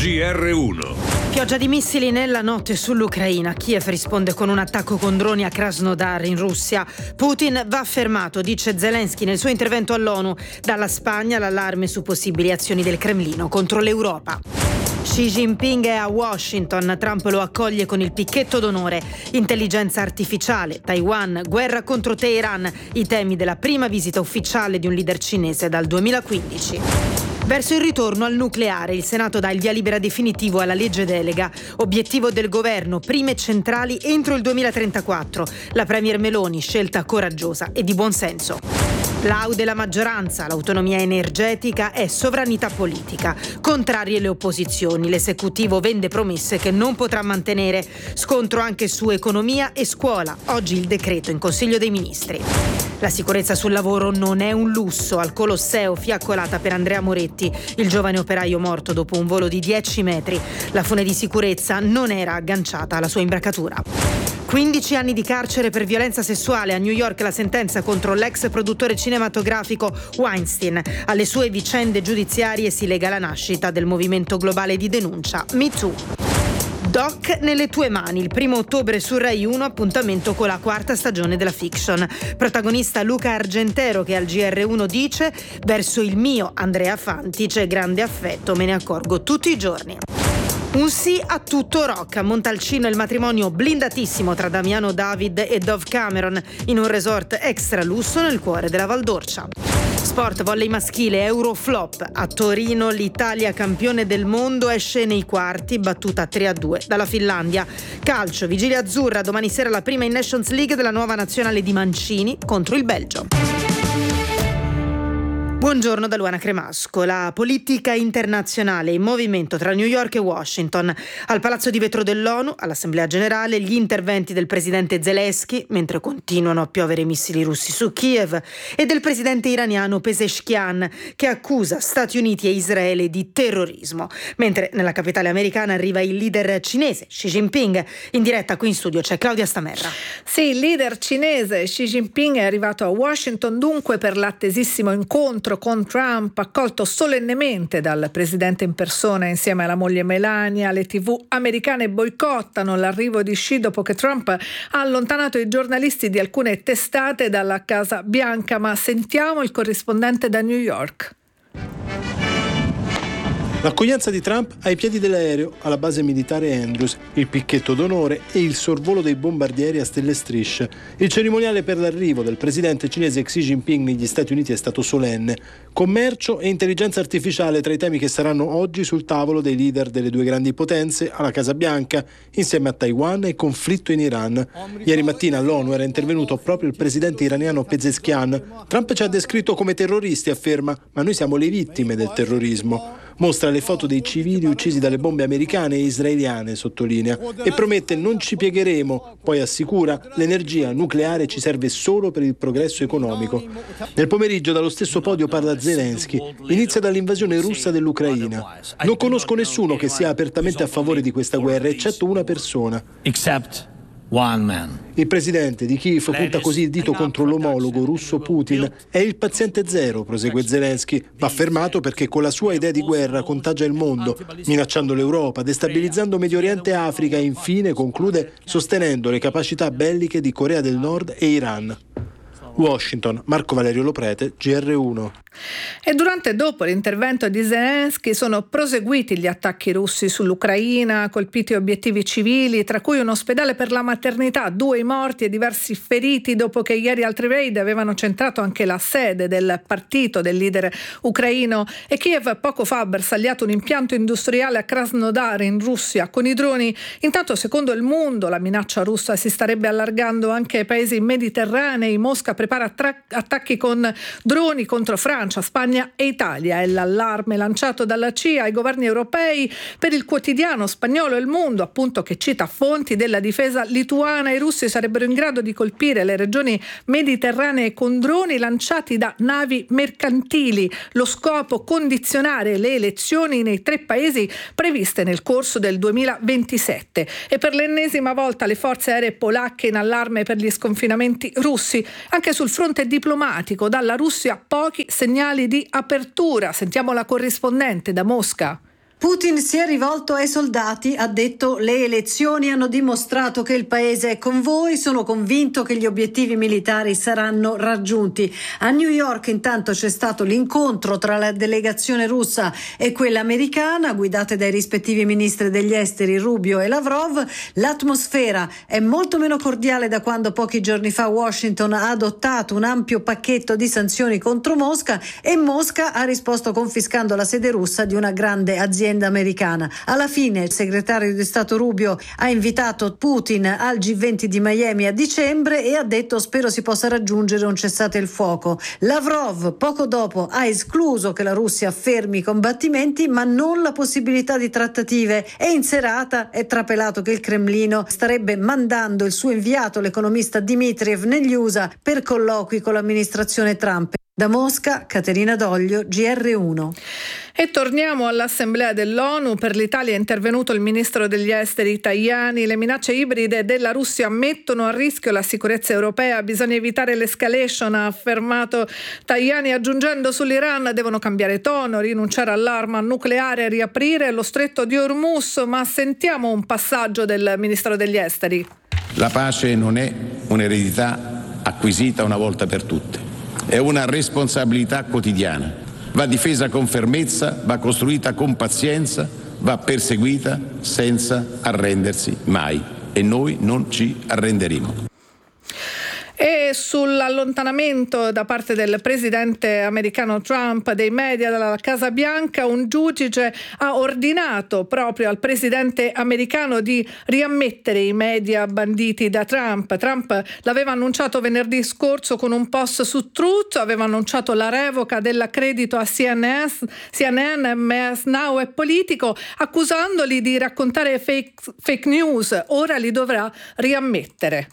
GR1. Pioggia di missili nella notte sull'Ucraina. Kiev risponde con un attacco con droni a Krasnodar in Russia. Putin va fermato, dice Zelensky nel suo intervento all'ONU. Dalla Spagna l'allarme su possibili azioni del Cremlino contro l'Europa. Xi Jinping è a Washington, Trump lo accoglie con il picchetto d'onore. Intelligenza artificiale, Taiwan, guerra contro Teheran, i temi della prima visita ufficiale di un leader cinese dal 2015. Verso il ritorno al nucleare, il Senato dà il via libera definitivo alla legge delega. Obiettivo del governo, prime centrali entro il 2034. La premier Meloni, scelta coraggiosa e di buonsenso. Laude la maggioranza, l'autonomia energetica è sovranità politica. Contrarie le opposizioni, l'esecutivo vende promesse che non potrà mantenere. Scontro anche su economia e scuola. Oggi il decreto in Consiglio dei Ministri. La sicurezza sul lavoro non è un lusso. Al Colosseo fiaccolata per Andrea Moretti, il giovane operaio morto dopo un volo di 10 metri. La fune di sicurezza non era agganciata alla sua imbracatura. 15 anni di carcere per violenza sessuale. A New York la sentenza contro l'ex produttore cinematografico Weinstein. Alle sue vicende giudiziarie si lega la nascita del movimento globale di denuncia Me Too. Doc nelle tue mani, il 1 ottobre su Rai 1, appuntamento con la 4ª stagione della fiction. Protagonista Luca Argentero che al GR1 dice: verso il mio Andrea Fanti c'è grande affetto, me ne accorgo tutti i giorni. Un sì a tutto rock. A Montalcino il matrimonio blindatissimo tra Damiano David e Dove Cameron in un resort extra lusso nel cuore della Val d'Orcia. Sport, volley maschile, Euroflop. A Torino l'Italia campione del mondo esce nei quarti, battuta 3-2 dalla Finlandia. Calcio, vigilia azzurra, domani sera la prima in Nations League della nuova nazionale di Mancini contro il Belgio. Buongiorno da Luana Cremasco. La politica internazionale in movimento tra New York e Washington. Al Palazzo di Vetro dell'ONU, all'Assemblea Generale, gli interventi del presidente Zelensky, mentre continuano a piovere missili russi su Kiev, e del presidente iraniano Pezeshkian, che accusa Stati Uniti e Israele di terrorismo. Mentre nella capitale americana arriva il leader cinese Xi Jinping. In diretta qui in studio c'è Claudia Stamerra. Sì, il leader cinese Xi Jinping è arrivato a Washington dunque per l'attesissimo incontro con Trump, accolto solennemente dal presidente in persona insieme alla moglie Melania. Le TV americane boicottano l'arrivo di Xi dopo che Trump ha allontanato i giornalisti di alcune testate dalla Casa Bianca, ma sentiamo il corrispondente da New York. L'accoglienza di Trump ai piedi dell'aereo alla base militare Andrews, il picchetto d'onore e il sorvolo dei bombardieri a stelle e strisce. Il cerimoniale per l'arrivo del presidente cinese Xi Jinping negli Stati Uniti è stato solenne. Commercio e intelligenza artificiale tra i temi che saranno oggi sul tavolo dei leader delle due grandi potenze alla Casa Bianca, insieme a Taiwan e il conflitto in Iran. Ieri mattina all'ONU era intervenuto proprio il presidente iraniano Pezeshkian. Trump ci ha descritto come terroristi, afferma, ma noi siamo le vittime del terrorismo. Mostra le foto dei civili uccisi dalle bombe americane e israeliane, sottolinea, e promette non ci piegheremo, poi assicura l'energia nucleare ci serve solo per il progresso economico. Nel pomeriggio dallo stesso podio parla Zelensky, inizia dall'invasione russa dell'Ucraina. Non conosco nessuno che sia apertamente a favore di questa guerra, eccetto una persona. Il presidente di Kiev punta così il dito contro l'omologo russo Putin. È il paziente zero, prosegue Zelensky. Va fermato perché con la sua idea di guerra contagia il mondo, minacciando l'Europa, destabilizzando Medio Oriente e Africa e infine, conclude, sostenendo le capacità belliche di Corea del Nord e Iran. Washington, Marco Valerio Loprete, GR1. E durante e dopo l'intervento di Zelensky sono proseguiti gli attacchi russi sull'Ucraina, colpiti obiettivi civili, tra cui un ospedale per la maternità, 2 morti e diversi feriti dopo che ieri altri raid avevano centrato anche la sede del partito del leader ucraino. E Kiev poco fa ha bersagliato un impianto industriale a Krasnodar in Russia con i droni. Intanto, secondo Il Mondo, la minaccia russa si starebbe allargando anche ai paesi mediterranei. Mosca prepara attacchi con droni contro Francia, Spagna e Italia. È l'allarme lanciato dalla CIA ai governi europei per il quotidiano spagnolo Il Mondo, appunto, che cita fonti della difesa lituana. I russi sarebbero in grado di colpire le regioni mediterranee con droni lanciati da navi mercantili. Lo scopo: condizionare le elezioni nei 3 paesi previste nel corso del 2027. E per l'ennesima volta le forze aeree polacche in allarme per gli sconfinamenti russi. Anche sul fronte diplomatico, dalla Russia pochi segnali di apertura. Sentiamo la corrispondente da Mosca. Putin si è rivolto ai soldati, ha detto: le elezioni hanno dimostrato che il paese è con voi, sono convinto che gli obiettivi militari saranno raggiunti. A New York intanto c'è stato l'incontro tra la delegazione russa e quella americana, guidate dai rispettivi ministri degli esteri Rubio e Lavrov. L'atmosfera è molto meno cordiale da quando pochi giorni fa Washington ha adottato un ampio pacchetto di sanzioni contro Mosca e Mosca ha risposto confiscando la sede russa di una grande azienda americana. Alla fine il segretario di Stato Rubio ha invitato Putin al G20 di Miami a dicembre e ha detto: spero si possa raggiungere un cessate il fuoco. Lavrov poco dopo ha escluso che la Russia fermi i combattimenti ma non la possibilità di trattative, e in serata è trapelato che il Cremlino starebbe mandando il suo inviato, l'economista Dmitriev, negli USA per colloqui con l'amministrazione Trump. Da Mosca, Caterina Doglio, GR1. E torniamo all'Assemblea dell'ONU. Per l'Italia è intervenuto il ministro degli esteri Tajani. Le minacce ibride della Russia mettono a rischio la sicurezza europea. Bisogna evitare l'escalation, ha affermato Tajani, aggiungendo: sull'Iran devono cambiare tono, rinunciare all'arma nucleare e riaprire lo stretto di Hormuz. Ma sentiamo un passaggio del ministro degli esteri. La pace non è un'eredità acquisita una volta per tutte. È una responsabilità quotidiana, va difesa con fermezza, va costruita con pazienza, va perseguita senza arrendersi mai, e noi non ci arrenderemo. E sull'allontanamento da parte del presidente americano Trump dei media dalla Casa Bianca, un giudice ha ordinato proprio al presidente americano di riammettere i media banditi da Trump. Trump l'aveva annunciato venerdì scorso con un post su Truth, aveva annunciato la revoca dell'accredito a CNN, Mass Now e Politico, accusandoli di raccontare fake news. Ora li dovrà riammettere.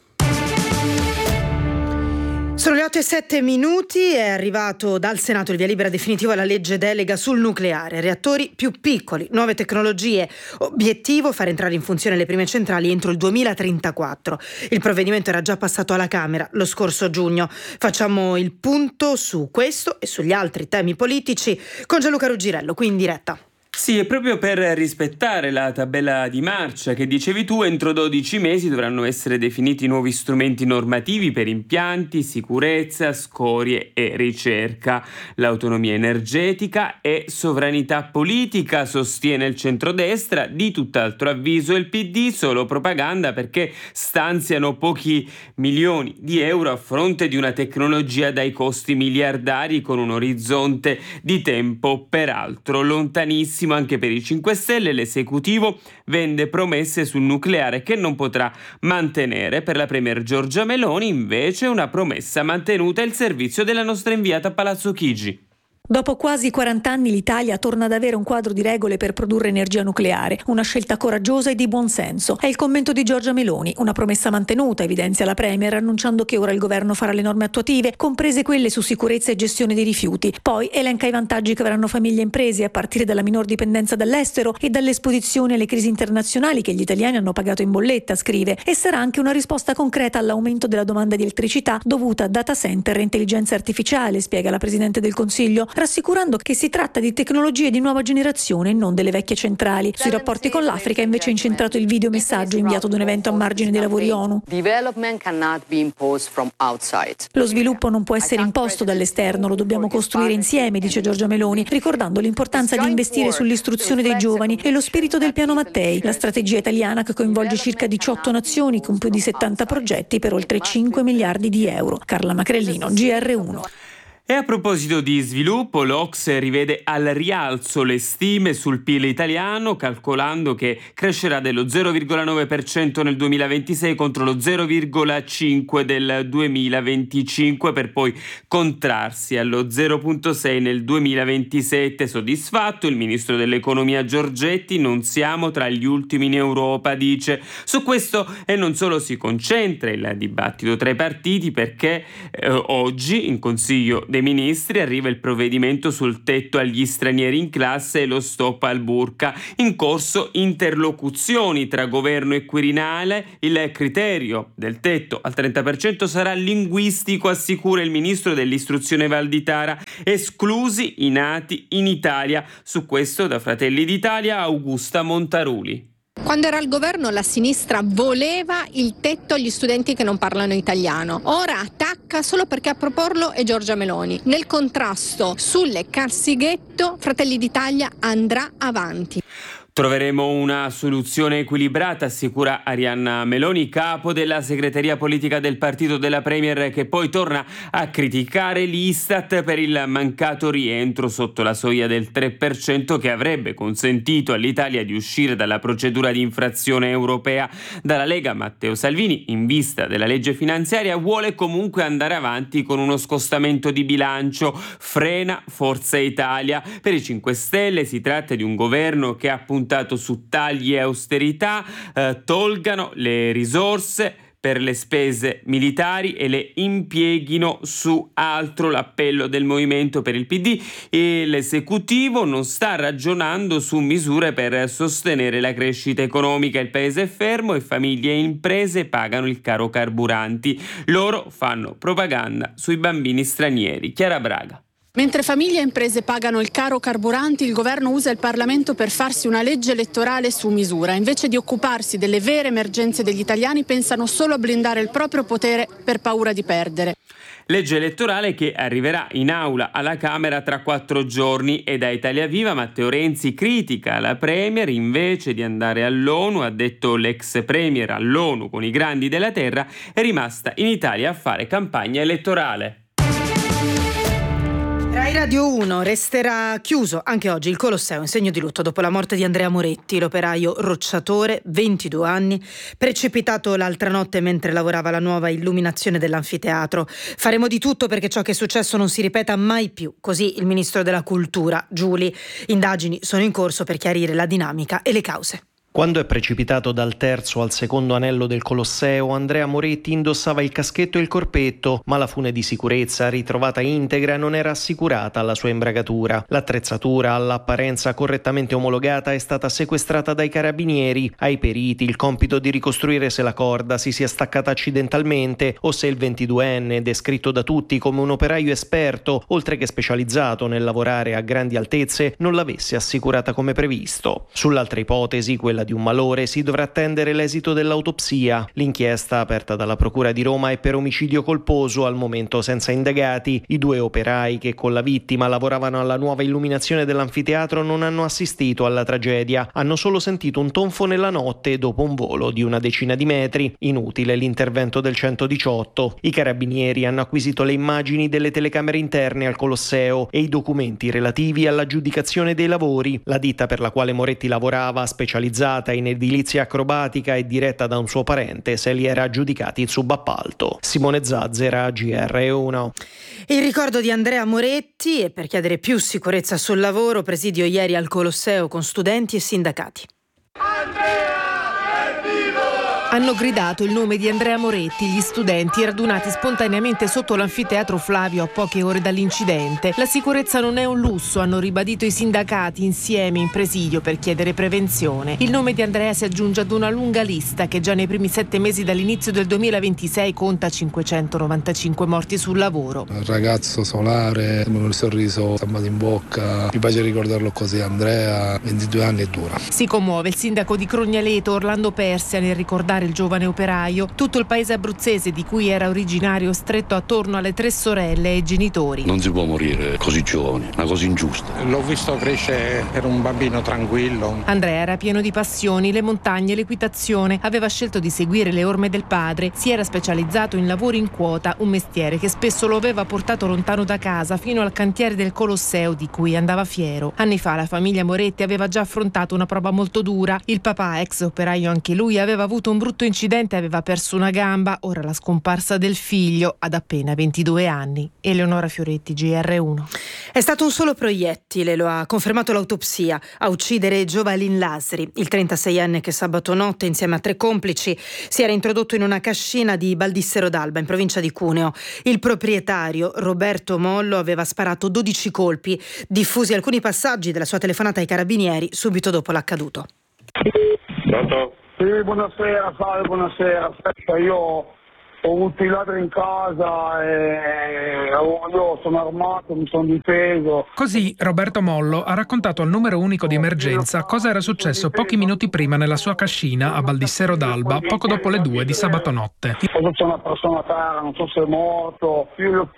Sono le 8:07, è arrivato dal Senato il via libera definitivo alla legge delega sul nucleare, reattori più piccoli, nuove tecnologie, obiettivo far entrare in funzione le prime centrali entro il 2034. Il provvedimento era già passato alla Camera lo scorso giugno. Facciamo il punto su questo e sugli altri temi politici con Gianluca Ruggirello, qui in diretta. Sì, è proprio per rispettare la tabella di marcia che dicevi tu, entro 12 mesi dovranno essere definiti nuovi strumenti normativi per impianti, sicurezza, scorie e ricerca. L'autonomia energetica e sovranità politica, sostiene il centrodestra. Di tutt'altro avviso il PD, solo propaganda, perché stanziano pochi milioni di euro a fronte di una tecnologia dai costi miliardari con un orizzonte di tempo peraltro lontanissimo. Anche per i 5 Stelle l'esecutivo vende promesse sul nucleare che non potrà mantenere. Per la premier Giorgia Meloni invece una promessa mantenuta è il servizio della nostra inviata a Palazzo Chigi. Dopo quasi 40 anni l'Italia torna ad avere un quadro di regole per produrre energia nucleare, una scelta coraggiosa e di buon senso. È il commento di Giorgia Meloni, una promessa mantenuta, evidenzia la Premier, annunciando che ora il governo farà le norme attuative, comprese quelle su sicurezza e gestione dei rifiuti. Poi elenca i vantaggi che avranno famiglie e imprese, a partire dalla minor dipendenza dall'estero e dall'esposizione alle crisi internazionali che gli italiani hanno pagato in bolletta, scrive, e sarà anche una risposta concreta all'aumento della domanda di elettricità dovuta a data center e intelligenza artificiale, spiega la Presidente del Consiglio, rassicurando che si tratta di tecnologie di nuova generazione e non delle vecchie centrali. Sui rapporti con l'Africa invece è incentrato il videomessaggio inviato ad un evento a margine dei lavori ONU. Lo sviluppo non può essere imposto dall'esterno, lo dobbiamo costruire insieme, dice Giorgia Meloni, ricordando l'importanza di investire sull'istruzione dei giovani e lo spirito del Piano Mattei, la strategia italiana che coinvolge circa 18 nazioni con più di 70 progetti per oltre 5 miliardi di euro. Carla Macrellino, GR1. E a proposito di sviluppo, l'Ocse rivede al rialzo le stime sul PIL italiano, calcolando che crescerà dello 0,9% nel 2026 contro lo 0,5% del 2025, per poi contrarsi allo 0,6% nel 2027. Soddisfatto il ministro dell'economia Giorgetti: non siamo tra gli ultimi in Europa, dice. Su questo e non solo si concentra il dibattito tra i partiti, perché oggi in Consiglio dei dei Ministri arriva il provvedimento sul tetto agli stranieri in classe e lo stop al burqa. In corso interlocuzioni tra governo e Quirinale. Il criterio del tetto al 30% sarà linguistico, assicura il ministro dell'istruzione Valditara, esclusi i nati in Italia. Su questo da Fratelli d'Italia Augusta Montaruli. Quando era al governo la sinistra voleva il tetto agli studenti che non parlano italiano. Ora attacca solo perché a proporlo è Giorgia Meloni. Nel contrasto sulle cassighetto Fratelli d'Italia andrà avanti. Troveremo una soluzione equilibrata, assicura Arianna Meloni, capo della segreteria politica del partito della Premier, che poi torna a criticare l'Istat per il mancato rientro sotto la soglia del 3% che avrebbe consentito all'Italia di uscire dalla procedura di infrazione europea. Dalla Lega Matteo Salvini, in vista della legge finanziaria, vuole comunque andare avanti con uno scostamento di bilancio. Frena Forza Italia. Per i 5 Stelle si tratta di un governo che ha puntato su tagli e austerità, tolgano le risorse per le spese militari e le impieghino su altro. L'appello del Movimento per il PD, e l'esecutivo non sta ragionando su misure per sostenere la crescita economica. Il paese è fermo e famiglie e imprese pagano il caro carburanti. Loro fanno propaganda sui bambini stranieri. Chiara Braga. Mentre famiglie e imprese pagano il caro carburanti, il governo usa il Parlamento per farsi una legge elettorale su misura. Invece di occuparsi delle vere emergenze degli italiani, pensano solo a blindare il proprio potere per paura di perdere. Legge elettorale che arriverà in aula alla Camera tra 4 giorni, e da Italia Viva Matteo Renzi critica la Premier. Invece di andare all'ONU, ha detto l'ex Premier, all'ONU con i grandi della terra, è rimasta in Italia a fare campagna elettorale. Rai Radio 1 resterà chiuso anche oggi il Colosseo in segno di lutto dopo la morte di Andrea Moretti, l'operaio rocciatore, 22 anni, precipitato l'altra notte mentre lavorava alla nuova illuminazione dell'anfiteatro. Faremo di tutto perché ciò che è successo non si ripeta mai più, così il ministro della Cultura, Giuli. Indagini sono in corso per chiarire la dinamica e le cause. Quando è precipitato dal terzo al secondo anello del Colosseo, Andrea Moretti indossava il caschetto e il corpetto, ma la fune di sicurezza, ritrovata integra, non era assicurata alla sua imbragatura. L'attrezzatura, all'apparenza correttamente omologata, è stata sequestrata dai carabinieri. Ai periti il compito di ricostruire se la corda si sia staccata accidentalmente o se il 22enne, descritto da tutti come un operaio esperto, oltre che specializzato nel lavorare a grandi altezze, non l'avesse assicurata come previsto. Sull'altra ipotesi, quella di un malore, si dovrà attendere l'esito dell'autopsia. L'inchiesta aperta dalla Procura di Roma è per omicidio colposo, al momento senza indagati. I 2 operai che con la vittima lavoravano alla nuova illuminazione dell'anfiteatro non hanno assistito alla tragedia, hanno solo sentito un tonfo nella notte dopo un volo di una decina di metri. Inutile l'intervento del 118. I carabinieri hanno acquisito le immagini delle telecamere interne al Colosseo e i documenti relativi all'aggiudicazione dei lavori. La ditta per la quale Moretti lavorava, specializzata in edilizia acrobatica e diretta da un suo parente, se li era aggiudicati il subappalto. Simone Zazzera, GR1. Il ricordo di Andrea Moretti, e per chiedere più sicurezza sul lavoro, presidio ieri al Colosseo con studenti e sindacati. Hanno gridato il nome di Andrea Moretti gli studenti radunati spontaneamente sotto l'anfiteatro Flavio a poche ore dall'incidente. La sicurezza non è un lusso, hanno ribadito i sindacati insieme in presidio per chiedere prevenzione. Il nome di Andrea si aggiunge ad una lunga lista che già nei primi 7 mesi dall'inizio del 2026 conta 595 morti sul lavoro. Un ragazzo solare, con il sorriso stammato in bocca, mi piace ricordarlo così. Andrea, 22 anni è dura. Si commuove il sindaco di Crognaleto Orlando Persia nel ricordare il giovane operaio. Tutto il paese abruzzese, di cui era originario, stretto attorno alle 3 sorelle e ai genitori. Non si può morire così giovane, una cosa ingiusta. L'ho visto crescere, era un bambino tranquillo. Andrea era pieno di passioni, le montagne, l'equitazione. Aveva scelto di seguire le orme del padre. Si era specializzato in lavori in quota, un mestiere che spesso lo aveva portato lontano da casa fino al cantiere del Colosseo, di cui andava fiero. Anni fa la famiglia Moretti aveva già affrontato una prova molto dura. Il papà, ex operaio anche lui, aveva avuto un brutto brutto incidente aveva perso una gamba, ora la scomparsa del figlio ad appena 22 anni. Eleonora Fioretti, GR1. È stato un solo proiettile, lo ha confermato l'autopsia, a uccidere Jovalin Lasri, il 36enne che sabato notte insieme a 3 complici si era introdotto in una cascina di Baldissero d'Alba in provincia di Cuneo. Il proprietario, Roberto Mollo, aveva sparato 12 colpi, diffusi alcuni passaggi della sua telefonata ai carabinieri subito dopo l'accaduto. Pronto? Sì, buonasera, salve, buonasera. Aspetta, io ho avuto i ladri in casa e io sono armato, mi sono difeso. Così Roberto Mollo ha raccontato al numero unico di emergenza cosa era successo pochi minuti prima nella sua cascina a Baldissero d'Alba, poco dopo le 2 di sabato notte. C'è una persona a terra, non so se è morto.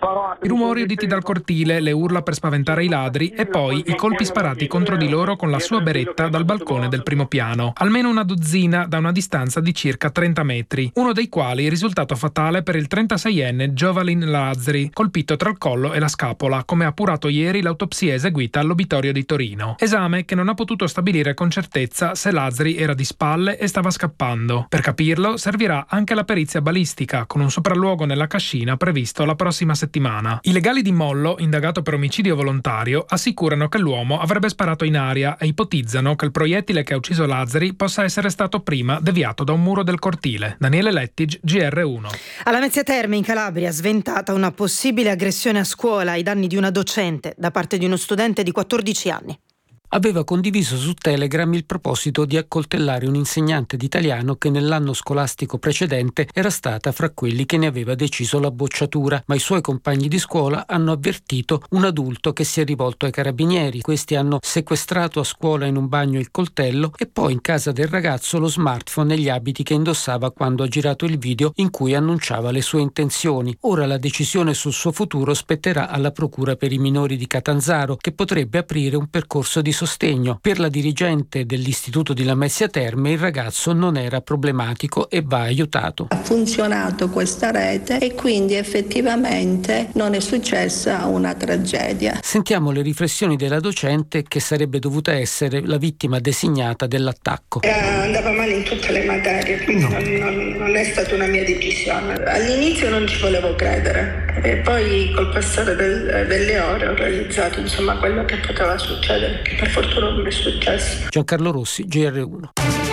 I rumori uditi dal cortile, le urla per spaventare i ladri e poi i colpi sparati contro di loro con la sua beretta dal balcone del primo piano. Almeno una dozzina da una distanza di circa 30 metri, uno dei quali risultato fatale per il 36enne Jovalin Lasri, colpito tra il collo e la scapola, come ha appurato ieri l'autopsia eseguita all'obitorio di Torino. Esame che non ha potuto stabilire con certezza se Lasri era di spalle e stava scappando. Per capirlo servirà anche la perizia balistica, con un sopralluogo nella cascina previsto la prossima settimana. I legali di Mollo, indagato per omicidio volontario, assicurano che l'uomo avrebbe sparato in aria e ipotizzano che il proiettile che ha ucciso Lasri possa essere stato prima deviato da un muro del cortile. Daniele Lettig, GR1. Alla Lamezia Terme in Calabria sventata una possibile aggressione a scuola ai danni di una docente da parte di uno studente di 14 anni. Aveva condiviso su Telegram il proposito di accoltellare un insegnante di italiano che nell'anno scolastico precedente era stata fra quelli che ne aveva deciso la bocciatura, ma i suoi compagni di scuola hanno avvertito un adulto che si è rivolto ai carabinieri. Questi hanno sequestrato a scuola in un bagno il coltello e poi in casa del ragazzo lo smartphone e gli abiti che indossava quando ha girato il video in cui annunciava le sue intenzioni. Ora la decisione sul suo futuro spetterà alla Procura per i minori di Catanzaro, che potrebbe aprire un percorso di sostegno. Per la dirigente dell'Istituto di Lamezia Terme il ragazzo non era problematico e va aiutato. Ha funzionato questa rete e quindi effettivamente non è successa una tragedia. Sentiamo le riflessioni della docente, che sarebbe dovuta essere la vittima designata dell'attacco. Andava male in tutte le materie, quindi non è stata una mia decisione. All'inizio non ci volevo credere e poi col passare delle ore ho realizzato quello che poteva succedere, che per fortuna non è successo. Giancarlo Rossi, GR1.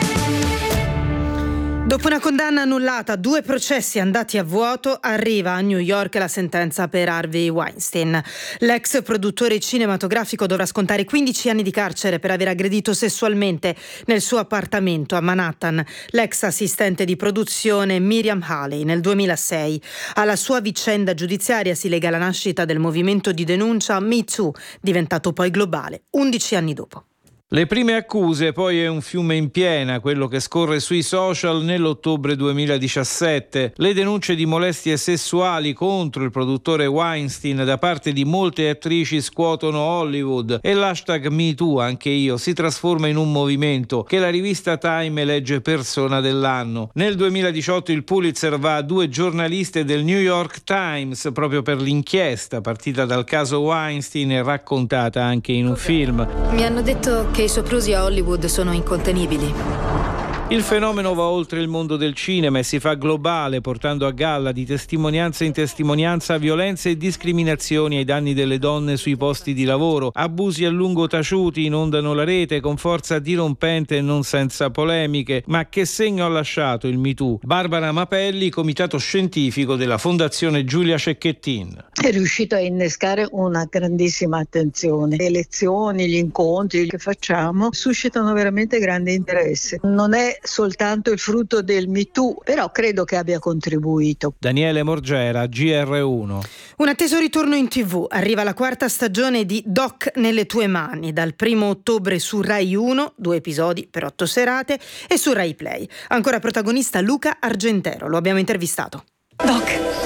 Dopo una condanna annullata, 2 processi andati a vuoto, arriva a New York la sentenza per Harvey Weinstein. L'ex produttore cinematografico dovrà scontare 15 anni di carcere per aver aggredito sessualmente nel suo appartamento a Manhattan l'ex assistente di produzione Miriam Haley nel 2006. Alla sua vicenda giudiziaria si lega la nascita del movimento di denuncia Me Too, diventato poi globale 11 anni dopo. Le prime accuse, poi è un fiume in piena, quello che scorre sui social nell'ottobre 2017. Le denunce di molestie sessuali contro il produttore Weinstein da parte di molte attrici scuotono Hollywood e l'hashtag MeToo, anche io, si trasforma in un movimento che la rivista Time elegge persona dell'anno. Nel 2018 il Pulitzer va a 2 giornaliste del New York Times proprio per l'inchiesta partita dal caso Weinstein e raccontata anche in un film. Mi hanno detto che i soprusi a Hollywood sono incontenibili. Il fenomeno va oltre il mondo del cinema e si fa globale, portando a galla di testimonianza in testimonianza violenze e discriminazioni ai danni delle donne sui posti di lavoro. Abusi a lungo taciuti inondano la rete con forza dirompente e non senza polemiche. Ma che segno ha lasciato il MeToo? Barbara Mapelli, comitato scientifico della Fondazione Giulia Cecchettin. È riuscito a innescare una grandissima attenzione. Le lezioni, gli incontri che facciamo suscitano veramente grande interesse. Non è soltanto il frutto del MeToo, però credo che abbia contribuito. Daniele Morgera, GR1. Un atteso ritorno in TV. Arriva la 4ª stagione di Doc nelle tue mani, dal 1 ottobre su Rai 1, 2 episodi per 8 serate, e su Rai Play. Ancora protagonista Luca Argentero, lo abbiamo intervistato. Doc,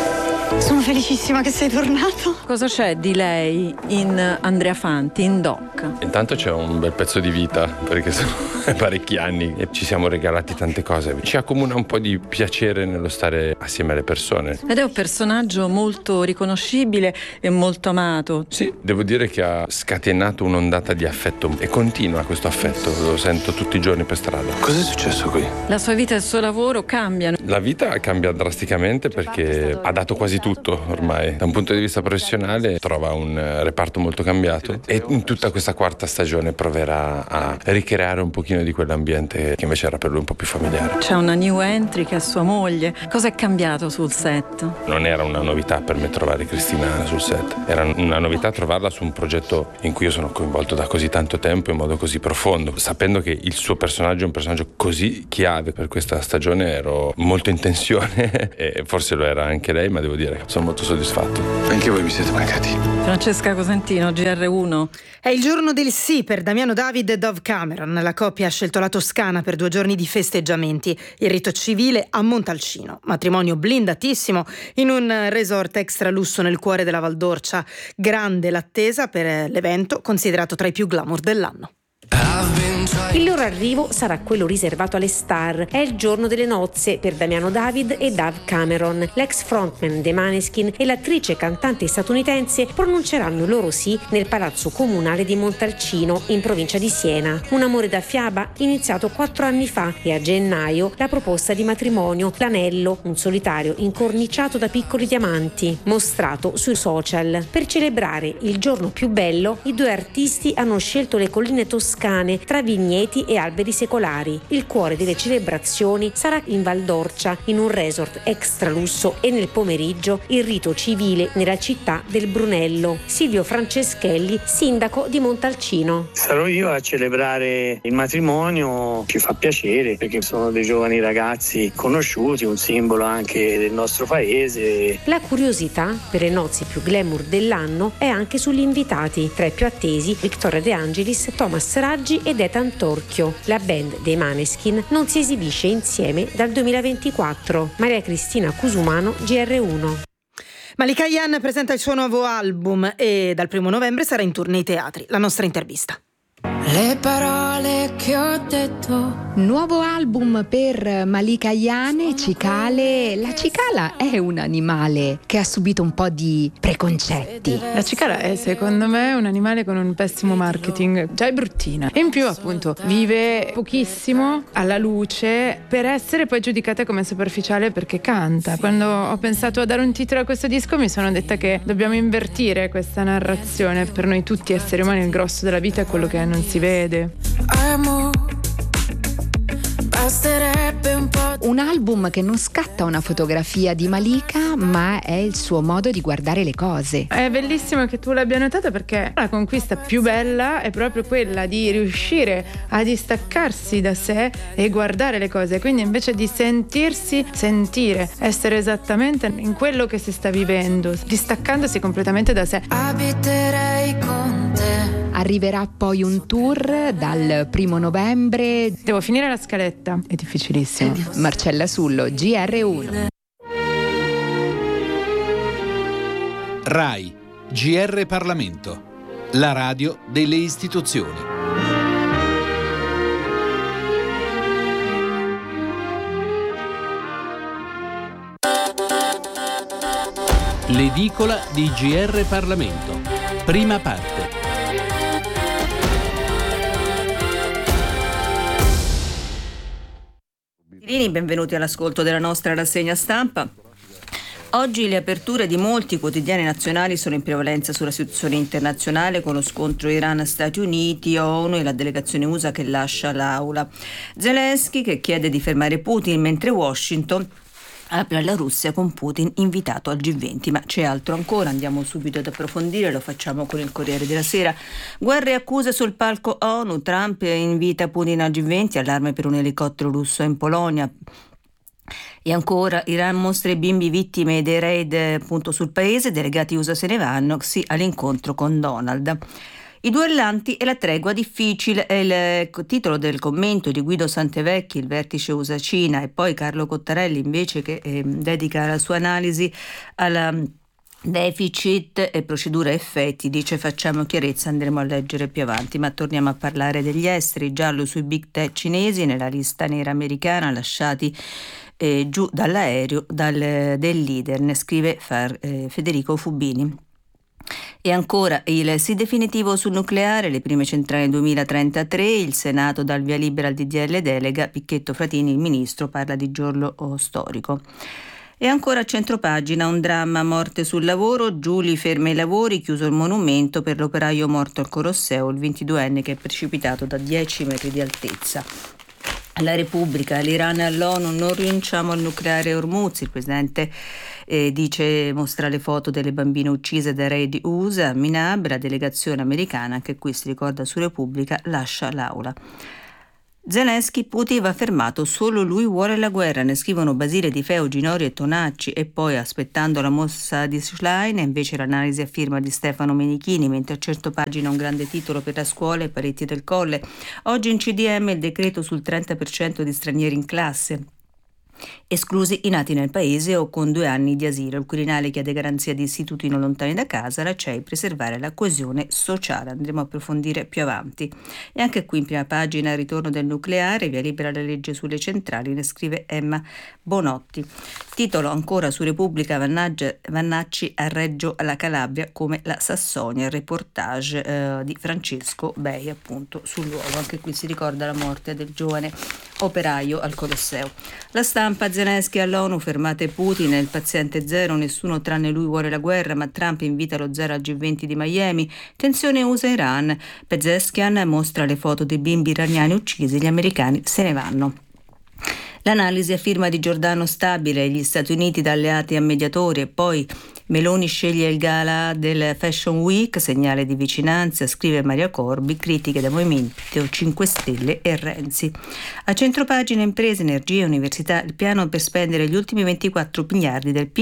Sono felicissima che sei tornato. Cosa c'è di lei in Andrea Fanti, in Doc? Intanto c'è un bel pezzo di vita, perché sono parecchi anni e ci siamo regalati tante cose. Ci accomuna un po' di piacere nello stare assieme alle persone. Ed è un personaggio molto riconoscibile e molto amato. Sì, devo dire che ha scatenato un'ondata di affetto e continua questo affetto, lo sento tutti i giorni per strada. Cos'è successo qui? La sua vita e il suo lavoro cambiano. La vita cambia drasticamente perché ha dato quasi tutto ormai. Da un punto di vista professionale trova un reparto molto cambiato e in tutta questa quarta stagione proverà a ricreare un pochino di quell'ambiente che invece era per lui un po' più familiare. C'è una new entry che è sua moglie. Cosa è cambiato sul set? Non era una novità per me trovare Cristina sul set, era una novità trovarla su un progetto in cui io sono coinvolto da così tanto tempo in modo così profondo, sapendo che il suo personaggio è un personaggio così chiave per questa stagione. Ero molto in tensione e forse lo era anche lei, ma devo dire che sono molto soddisfatto. Anche voi mi siete mancati. Francesca Cosentino, GR1. È il giorno del sì per Damiano David e Dove Cameron. La coppia ha scelto la Toscana per 2 giorni di festeggiamenti. Il rito civile a Montalcino. Matrimonio blindatissimo in un resort extra lusso nel cuore della Val d'Orcia. Grande l'attesa per l'evento, considerato tra i più glamour dell'anno. Il loro arrivo sarà quello riservato alle star. È il giorno delle nozze per Damiano David e Dove Cameron. L'ex frontman dei Maneskin e l'attrice e cantante statunitense pronunceranno il loro sì nel palazzo comunale di Montalcino, in provincia di Siena. Un amore da fiaba iniziato 4 anni fa e a gennaio la proposta di matrimonio, l'anello, un solitario incorniciato da piccoli diamanti, mostrato sui social. Per celebrare il giorno più bello, i 2 artisti hanno scelto le colline toscane tra vigneti e alberi secolari. Il cuore delle celebrazioni sarà in Val d'Orcia, in un resort extra lusso, e nel pomeriggio il rito civile nella città del Brunello. Silvio Franceschelli, sindaco di Montalcino. Sarò io a celebrare il matrimonio, ci fa piacere perché sono dei giovani ragazzi conosciuti, un simbolo anche del nostro paese. La curiosità per le nozze più glamour dell'anno è anche sugli invitati. Tra i più attesi Victoria De Angelis, Thomas Raggi ed Ethan Torchio. La band dei Maneskin non si esibisce insieme dal 2024. Maria Cristina Cusumano, GR1. Malika Ayane presenta il suo nuovo album e dal 1 novembre sarà in tour nei teatri. La nostra intervista. Le parole che ho detto. Nuovo album per Malika Ayane, Cicale. La cicala è un animale che ha subito un po' di preconcetti. La cicala è, secondo me, un animale con un pessimo marketing. Già è bruttina. E in più, appunto, vive pochissimo alla luce per essere poi giudicata come superficiale perché canta. Quando ho pensato a dare un titolo a questo disco mi sono detta che dobbiamo invertire questa narrazione. Per noi tutti esseri umani il grosso della vita è quello che non si vede. Un album che non scatta una fotografia di Malika, ma è il suo modo di guardare le cose. È bellissimo che tu l'abbia notato perché la conquista più bella è proprio quella di riuscire a distaccarsi da sé e guardare le cose, quindi invece di sentire, essere esattamente in quello che si sta vivendo, distaccandosi completamente da sé. Abiterei con te. Arriverà poi un tour dal 1 novembre. Devo finire la scaletta, è difficilissimo. Marcella Sullo, GR1. RAI, GR Parlamento, la radio delle istituzioni. L'edicola di GR Parlamento, prima parte. Benvenuti all'ascolto della nostra rassegna stampa. Oggi le aperture di molti quotidiani nazionali sono in prevalenza sulla situazione internazionale, con lo scontro Iran-Stati Uniti, ONU e la delegazione USA che lascia l'aula. Zelensky che chiede di fermare Putin, mentre Washington apre alla Russia con Putin invitato al G20. Ma c'è altro ancora, andiamo subito ad approfondire, lo facciamo con il Corriere della Sera. Guerre e accuse sul palco ONU, Trump invita Putin al G20, allarme per un elicottero russo in Polonia. E ancora, Iran mostra i bimbi vittime dei raid appunto sul paese, delegati USA se ne vanno, sì all'incontro con Donald. I duellanti e la tregua difficile è il titolo del commento di Guido Santevecchi, il vertice USA-Cina, e poi Carlo Cottarelli invece che dedica la sua analisi alla deficit e procedura e effetti, dice facciamo chiarezza, andremo a leggere più avanti, ma torniamo a parlare degli esteri. Giallo sui big tech cinesi nella lista nera americana lasciati giù dall'aereo del leader, ne scrive Federico Fubini. E ancora il sì definitivo sul nucleare, le prime centrali 2033, il Senato dà il via libera al DDL delega, Picchetto Fratini, il ministro, parla di giorno storico. E ancora a centropagina un dramma, morte sul lavoro, Giuli ferma i lavori, chiuso il monumento per l'operaio morto al Colosseo, il 22enne che è precipitato da 10 metri di altezza. La Repubblica, l'Iran e all'ONU, non rinunciamo al nucleare Hormuz, il presidente mostra le foto delle bambine uccise dai raid USA, Minab, la delegazione americana, anche qui si ricorda su Repubblica, lascia l'aula. Zelensky, Putin va fermato, solo lui vuole la guerra, ne scrivono Basile Di Feo, Ginori e Tonacci, e poi aspettando la mossa di Schlein, invece l'analisi a firma di Stefano Menichini, mentre a centropagina un grande titolo per la scuola e Paretti del Colle. Oggi in CDM il decreto sul 30% di stranieri in classe, esclusi i nati nel paese o con 2 anni di asilo. Il Quirinale chiede garanzia di istituti non lontani da casa, la CEI preservare la coesione sociale. Andremo a approfondire più avanti. E anche qui in prima pagina il ritorno del nucleare, via libera la legge sulle centrali, ne scrive Emma Bonotti. Titolo ancora su Repubblica, Vannacci a Reggio alla Calabria come la Sassonia, il reportage di Francesco Bei appunto sul luogo. Anche qui si ricorda la morte del giovane operaio al Colosseo. La Stampa, Zelensky all'ONU, fermate Putin, il paziente zero, nessuno tranne lui vuole la guerra, ma Trump invita lo zero al G20 di Miami, tensione USA-Iran, Pezeshkian mostra le foto dei bimbi iraniani uccisi, gli americani se ne vanno. L'analisi a firma di Giordano Stabile, gli Stati Uniti da alleati a mediatori, e poi Meloni sceglie il gala del Fashion Week, segnale di vicinanza, scrive Maria Corbi, critiche da Movimento 5 Stelle e Renzi. A centropagina imprese, energia e università, il piano per spendere gli ultimi 24 miliardi del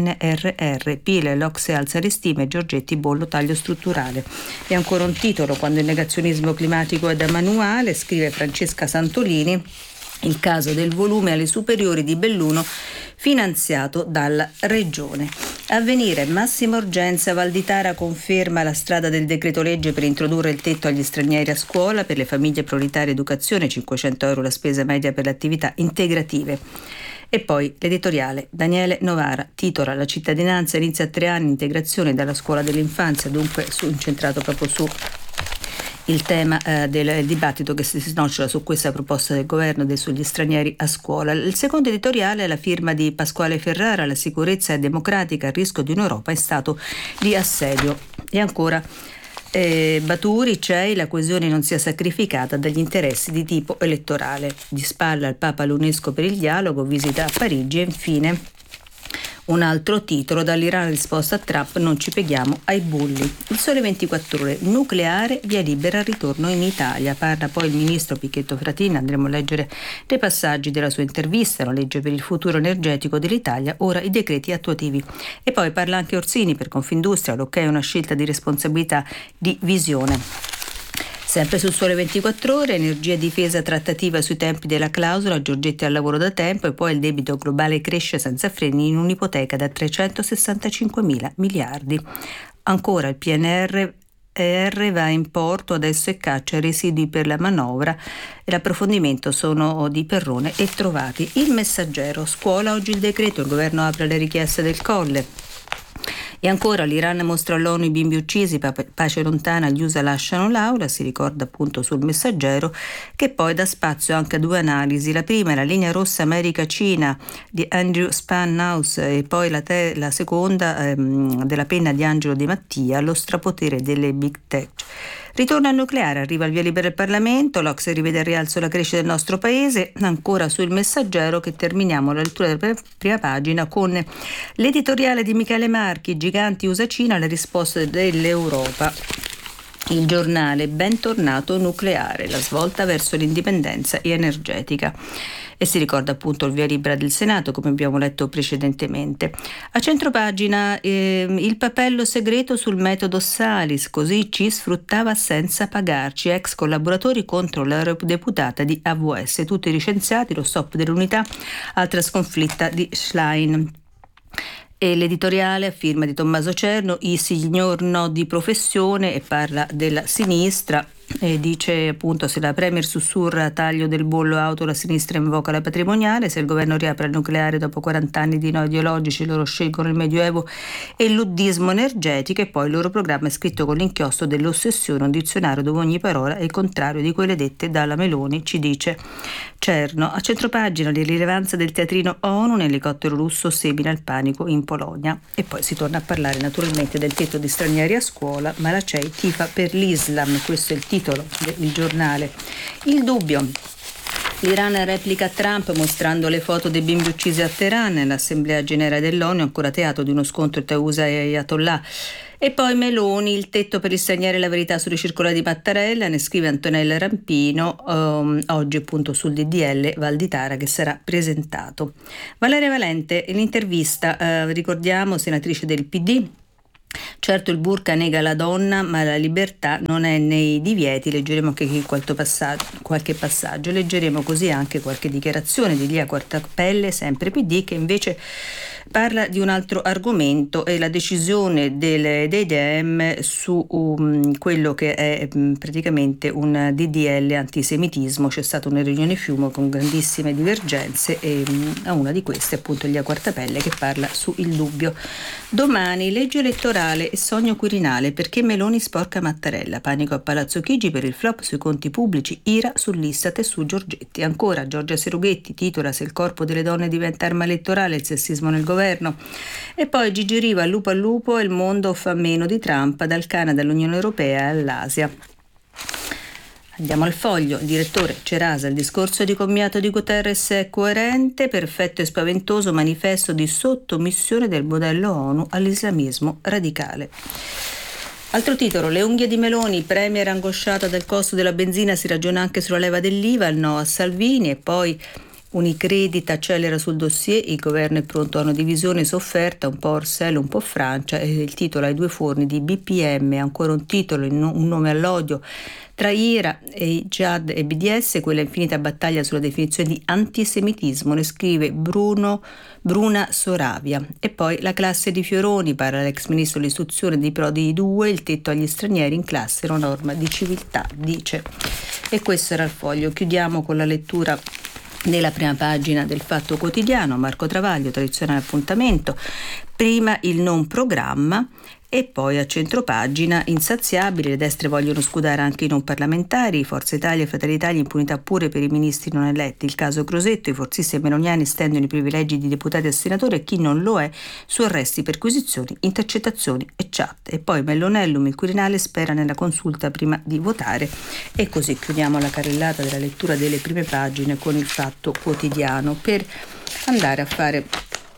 PNRR, PIL, l'Ocse alza le stime, Giorgetti bollo taglio strutturale. E ancora un titolo, quando il negazionismo climatico è da manuale, scrive Francesca Santolini, il caso del volume alle superiori di Belluno finanziato dalla Regione. Avvenire, massima urgenza, Valditara conferma la strada del decreto legge per introdurre il tetto agli stranieri a scuola, per le famiglie prioritarie educazione, 500 euro la spesa media per le attività integrative. E poi l'editoriale, Daniele Novara titola La cittadinanza inizia a 3 anni, integrazione dalla scuola dell'infanzia, dunque incentrato proprio su il tema del dibattito che si snoccia su questa proposta del governo sugli stranieri a scuola. Il secondo editoriale è la firma di Pasquale Ferrara, la sicurezza è democratica, il rischio di un'Europa in stato di assedio. E ancora Baturi, CEI, la coesione non sia sacrificata dagli interessi di tipo elettorale. Di spalla al Papa l'UNESCO per il dialogo, visita a Parigi e infine un altro titolo, dall'Iran risposta a Trump, non ci pieghiamo ai bulli. Il Sole 24 Ore, nucleare, via libera al ritorno in Italia. Parla poi il ministro Picchetto Fratini, andremo a leggere dei passaggi della sua intervista, la legge per il futuro energetico dell'Italia, ora i decreti attuativi. E poi parla anche Orsini, per Confindustria, l'ok è una scelta di responsabilità, di visione. Sempre sul Sole 24 Ore, energia e difesa, trattativa sui tempi della clausola, Giorgetti al lavoro da tempo, e poi il debito globale cresce senza freni in un'ipoteca da 365 mila miliardi. Ancora il PNRR va in porto adesso e caccia residui per la manovra, e l'approfondimento sono di Perrone e Trovati. Il Messaggero, scuola, oggi il decreto, il governo apre le richieste del Colle. E ancora l'Iran mostra all'ONU i bimbi uccisi, pace lontana, gli USA lasciano l'aula, si ricorda appunto sul Messaggero, che poi dà spazio anche a 2 analisi. La prima è la linea rossa America-Cina di Andrew Spanhaus, e poi la seconda della penna di Angelo De Mattia, lo strapotere delle big tech. Ritorno al nucleare, arriva il via libera del Parlamento, l'Ocse rivede al rialzo la crescita del nostro paese. Ancora sul Messaggero, che terminiamo la lettura della prima pagina con l'editoriale di Michele Marchi, giganti USA-Cina, le risposte dell'Europa. Il Giornale, bentornato nucleare, la svolta verso l'indipendenza energetica. E si ricorda appunto il via libera del Senato, come abbiamo letto precedentemente. A centropagina il papello segreto sul metodo Salis, così ci sfruttava senza pagarci, ex collaboratori contro l'eurodeputata di AVS, tutti licenziati, lo stop dell'unità, altra sconfitta di Schlein. E l'editoriale a firma di Tommaso Cerno, I signor no di professione, e parla della sinistra e dice appunto: se la Premier sussurra taglio del bollo auto, la sinistra invoca la patrimoniale, se il governo riapre il nucleare dopo 40 anni di no ideologici, loro scelgono il medioevo e il luddismo energetico, e poi il loro programma è scritto con l'inchiostro dell'ossessione, un dizionario dove ogni parola è il contrario di quelle dette dalla Meloni, ci dice Cerno. A centropagina l'irrilevanza del teatrino ONU, un elicottero russo semina il panico in Polonia, e poi si torna a parlare naturalmente del tetto di stranieri a scuola, ma la CEI tifa per l'Islam, questo è il titolo del Giornale. Il Dubbio. L'Iran replica Trump mostrando le foto dei bimbi uccisi a Teheran. L'Assemblea Generale dell'ONU è ancora teatro di uno scontro tra USA e Ayatollah. E poi Meloni, il tetto per il stranieri, la verità sulle circolari di Mattarella, ne scrive Antonella Rampino, oggi appunto sul DDL Valditara che sarà presentato. Valeria Valente, l'intervista, ricordiamo, senatrice del PD. Certo il burka nega la donna, ma la libertà non è nei divieti. Leggeremo anche qui qualche passaggio. Leggeremo così anche qualche dichiarazione di Lia Quartapelle, sempre PD, che invece parla di un altro argomento, è la decisione dei Dem su quello che è praticamente un DDL antisemitismo. C'è stata una riunione Fiume con grandissime divergenze e a una di queste appunto Lia Quartapelle che parla su Il Dubbio. Domani legge elettorale e sogno Quirinale, perché Meloni sporca Mattarella, panico a Palazzo Chigi per il flop sui conti pubblici, ira sull'Istat e su Giorgetti. Ancora Giorgia Serughetti titola: se il corpo delle donne diventa arma elettorale, il sessismo nel governo. E poi Gigi Riva, al lupo e il mondo fa meno di Trump, dal Canada all'Unione Europea e all'Asia. Andiamo al Foglio. Il direttore Cerasa, il discorso di commiato di Guterres è coerente, perfetto e spaventoso manifesto di sottomissione del modello ONU all'islamismo radicale. Altro titolo, le unghie di Meloni, premier angosciata del costo della benzina, si ragiona anche sulla leva dell'IVA, il no a Salvini. E poi Unicredit accelera sul dossier, il governo è pronto a una divisione sofferta, un po' Orsello, un po' Francia, e il titolo ai due forni di BPM, ancora un titolo, un nome all'odio. Tra IRA, Jihad e BDS, quella infinita battaglia sulla definizione di antisemitismo, ne scrive Bruna Soravia. E poi la classe di Fioroni, parla l'ex ministro dell'istruzione di Prodi 2, il tetto agli stranieri in classe è una norma di civiltà, dice. E questo era il Foglio. Chiudiamo con la lettura nella prima pagina del Fatto Quotidiano, Marco Travaglio, tradizionale appuntamento, prima il non programma. E poi a centropagina, insaziabili, le destre vogliono scudare anche i non parlamentari, Forza Italia e Fratelli d'Italia, impunità pure per i ministri non eletti, il caso Crosetto, i forzisti e meloniani estendono i privilegi di deputati a senatore e chi non lo è su arresti, perquisizioni, intercettazioni e chat. E poi Mellonellum, il Quirinale spera nella consulta prima di votare. E così chiudiamo la carrellata della lettura delle prime pagine con il Fatto Quotidiano per andare a fare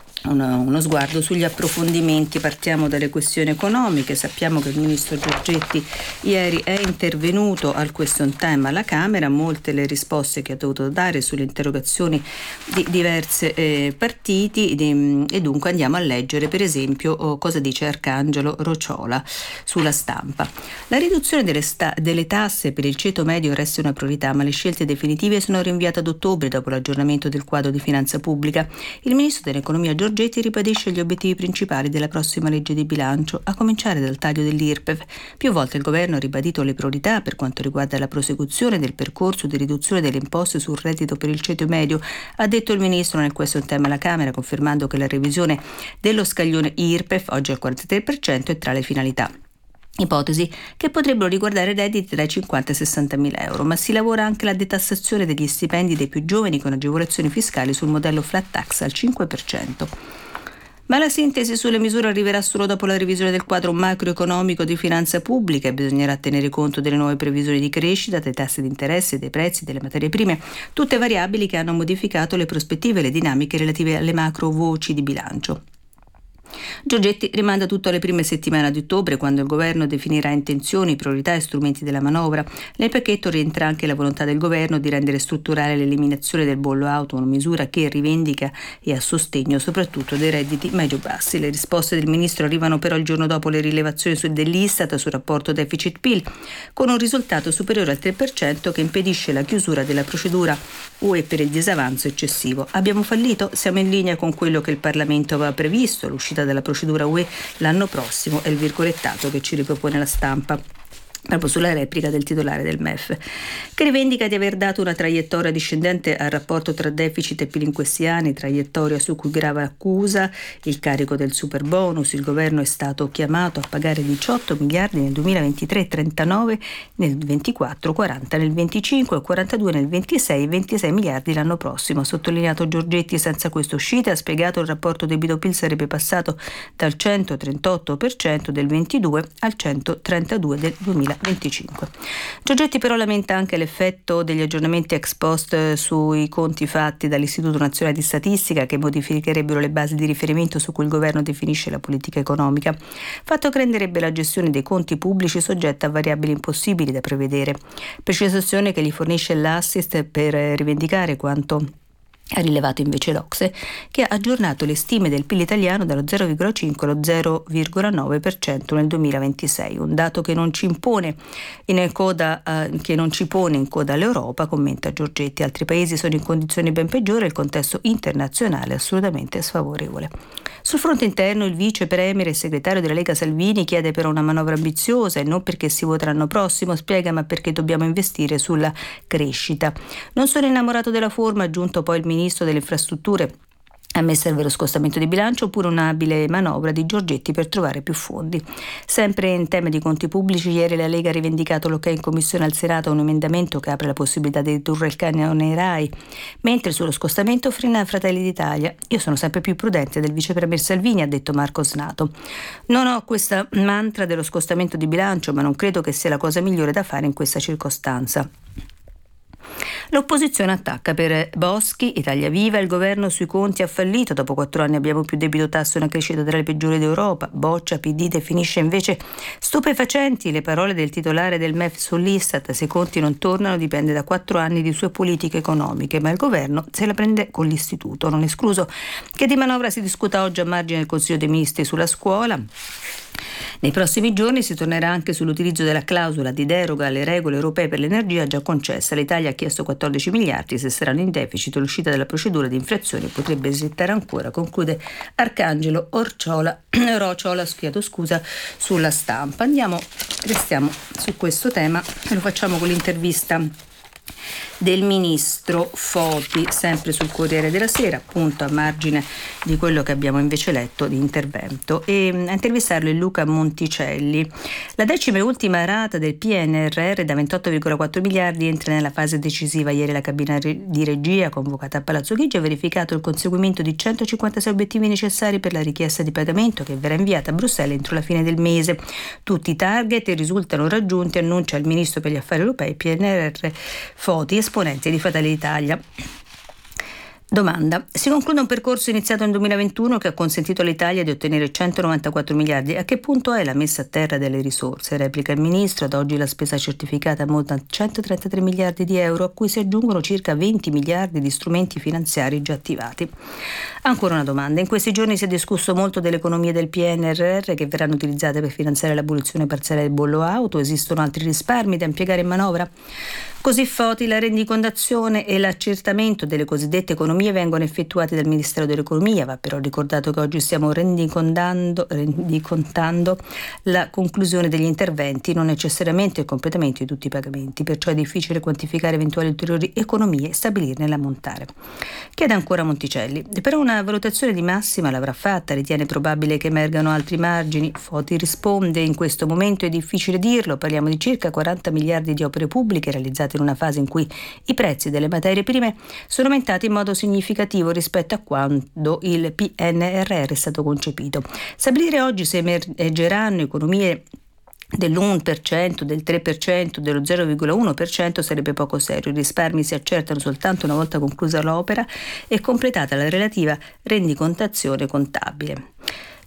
uno sguardo sugli approfondimenti. Partiamo dalle questioni economiche. Sappiamo che il ministro Giorgetti ieri è intervenuto al question time alla Camera, molte le risposte che ha dovuto dare sulle interrogazioni di diverse partiti e dunque andiamo a leggere per esempio cosa dice Arcangelo Rociola sulla Stampa. La riduzione delle tasse per il ceto medio resta una priorità, ma le scelte definitive sono rinviate ad ottobre dopo l'aggiornamento del quadro di finanza pubblica. Il ministro dell'economia Giorgetti ribadisce gli obiettivi principali della prossima legge di bilancio, a cominciare dal taglio dell'IRPEF. Più volte il governo ha ribadito le priorità per quanto riguarda la prosecuzione del percorso di riduzione delle imposte sul reddito per il ceto medio, ha detto il ministro nel question time alla Camera, confermando che la revisione dello scaglione IRPEF, oggi al 43%, è tra le finalità. Ipotesi che potrebbero riguardare redditi dai 50 ai 60 mila euro, ma si lavora anche alla detassazione degli stipendi dei più giovani con agevolazioni fiscali sul modello flat tax al 5%. Ma la sintesi sulle misure arriverà solo dopo la revisione del quadro macroeconomico di finanza pubblica e bisognerà tenere conto delle nuove previsioni di crescita, dei tassi di interesse, dei prezzi, delle materie prime, tutte variabili che hanno modificato le prospettive e le dinamiche relative alle macro voci di bilancio. Giorgetti rimanda tutto alle prime settimane di ottobre, quando il governo definirà intenzioni, priorità e strumenti della manovra. Nel pacchetto rientra anche la volontà del governo di rendere strutturale l'eliminazione del bollo auto, una misura che rivendica e a sostegno soprattutto dei redditi medio-bassi. Le risposte del ministro arrivano però il giorno dopo le rilevazioni dell'Istat sul rapporto deficit-PIL, con un risultato superiore al 3% che impedisce la chiusura della procedura UE per il disavanzo eccessivo. Abbiamo fallito? Siamo in linea con quello che il Parlamento aveva previsto, l'uscita dalla procedura UE l'anno prossimo, è il virgolettato che ci ripropone la Stampa, proprio sulla replica del titolare del MEF, che rivendica di aver dato una traiettoria discendente al rapporto tra deficit e PIL in questi anni, traiettoria su cui grava l'accusa il carico del super bonus. Il governo è stato chiamato a pagare 18 miliardi nel 2023, 39 nel 24, 40 nel 25, 42 nel 26 e 26 miliardi l'anno prossimo. Ha sottolineato Giorgetti, senza questa uscita, ha spiegato, il rapporto debito-PIL sarebbe passato dal 138% del 22 al 132 del 2025. Giorgetti però lamenta anche l'effetto degli aggiornamenti ex post sui conti fatti dall'Istituto Nazionale di Statistica, che modificherebbero le basi di riferimento su cui il governo definisce la politica economica, fatto che renderebbe la gestione dei conti pubblici soggetta a variabili impossibili da prevedere. Precisazione che gli fornisce l'Assist per rivendicare quanto ha rilevato invece l'Ocse, che ha aggiornato le stime del PIL italiano dallo 0,5 allo 0,9% nel 2026, un dato che non ci pone in coda all'Europa, commenta Giorgetti. Altri paesi sono in condizioni ben peggiori e il contesto internazionale è assolutamente sfavorevole. Sul fronte interno, il vice premier e segretario della Lega Salvini chiede però una manovra ambiziosa, e non perché si voterà l'anno prossimo, spiega, ma perché dobbiamo investire sulla crescita. Non sono innamorato della forma, ha aggiunto poi il ministro delle infrastrutture. A me serve lo scostamento di bilancio oppure un'abile manovra di Giorgetti per trovare più fondi. Sempre in tema di conti pubblici, ieri la Lega ha rivendicato l'ok in commissione al Senato a un emendamento che apre la possibilità di ridurre il canone RAI, mentre sullo scostamento frena Fratelli d'Italia. Io sono sempre più prudente del vice premier Salvini, ha detto Marco Snato. Non ho questa mantra dello scostamento di bilancio, ma non credo che sia la cosa migliore da fare in questa circostanza. L'opposizione attacca per Boschi, Italia Viva, il governo sui conti ha fallito, dopo 4 anni abbiamo più debito tasso e una crescita tra le peggiori d'Europa. Boccia, PD definisce invece stupefacenti le parole del titolare del MEF sull'Istat, se i conti non tornano dipende da 4 anni di sue politiche economiche, ma il governo se la prende con l'istituto. Non escluso che di manovra si discuta oggi a margine del Consiglio dei Ministri sulla scuola. Nei prossimi giorni si tornerà anche sull'utilizzo della clausola di deroga alle regole europee per l'energia già concessa. L'Italia ha chiesto 14 miliardi, se saranno in deficit l'uscita dalla procedura di infrazione potrebbe esitare ancora, conclude Arcangelo Rociola sulla Stampa. Restiamo su questo tema e lo facciamo con l'intervista del ministro Foti, sempre sul Corriere della Sera, appunto a margine di quello che abbiamo invece letto di intervento, e a intervistarlo è Luca Monticelli. La 10ª e ultima rata del PNRR da 28,4 miliardi entra nella fase decisiva. Ieri la cabina di regia convocata a Palazzo Chigi ha verificato il conseguimento di 156 obiettivi necessari per la richiesta di pagamento che verrà inviata a Bruxelles entro la fine del mese. Tutti i target risultano raggiunti, annuncia il ministro per gli affari europei PNRR Foti, esponente di Fratelli d'Italia. Domanda: si conclude un percorso iniziato nel 2021 che ha consentito all'Italia di ottenere 194 miliardi. A che punto è la messa a terra delle risorse? Replica il ministro. Ad oggi la spesa certificata ammonta a 133 miliardi di euro, a cui si aggiungono circa 20 miliardi di strumenti finanziari già attivati. Ancora una domanda: in questi giorni si è discusso molto delle economie del PNRR che verranno utilizzate per finanziare l'abolizione parziale del bollo auto. Esistono altri risparmi da impiegare in manovra? Così Foti, la rendicontazione e l'accertamento delle cosiddette economie vengono effettuati dal Ministero dell'Economia. Va però ricordato che oggi stiamo rendicontando la conclusione degli interventi, non necessariamente il completamento di tutti i pagamenti, perciò è difficile quantificare eventuali ulteriori economie e stabilirne l'ammontare. Chiede ancora Monticelli: però una valutazione di massima l'avrà fatta, ritiene probabile che emergano altri margini? Foti risponde: in questo momento è difficile dirlo, parliamo di circa 40 miliardi di opere pubbliche realizzate in una fase in cui i prezzi delle materie prime sono aumentati in modo significativo rispetto a quando il PNRR è stato concepito. Stabilire oggi se emergeranno economie dell'1%, del 3%, dello 0,1% sarebbe poco serio. I risparmi si accertano soltanto una volta conclusa l'opera e completata la relativa rendicontazione contabile.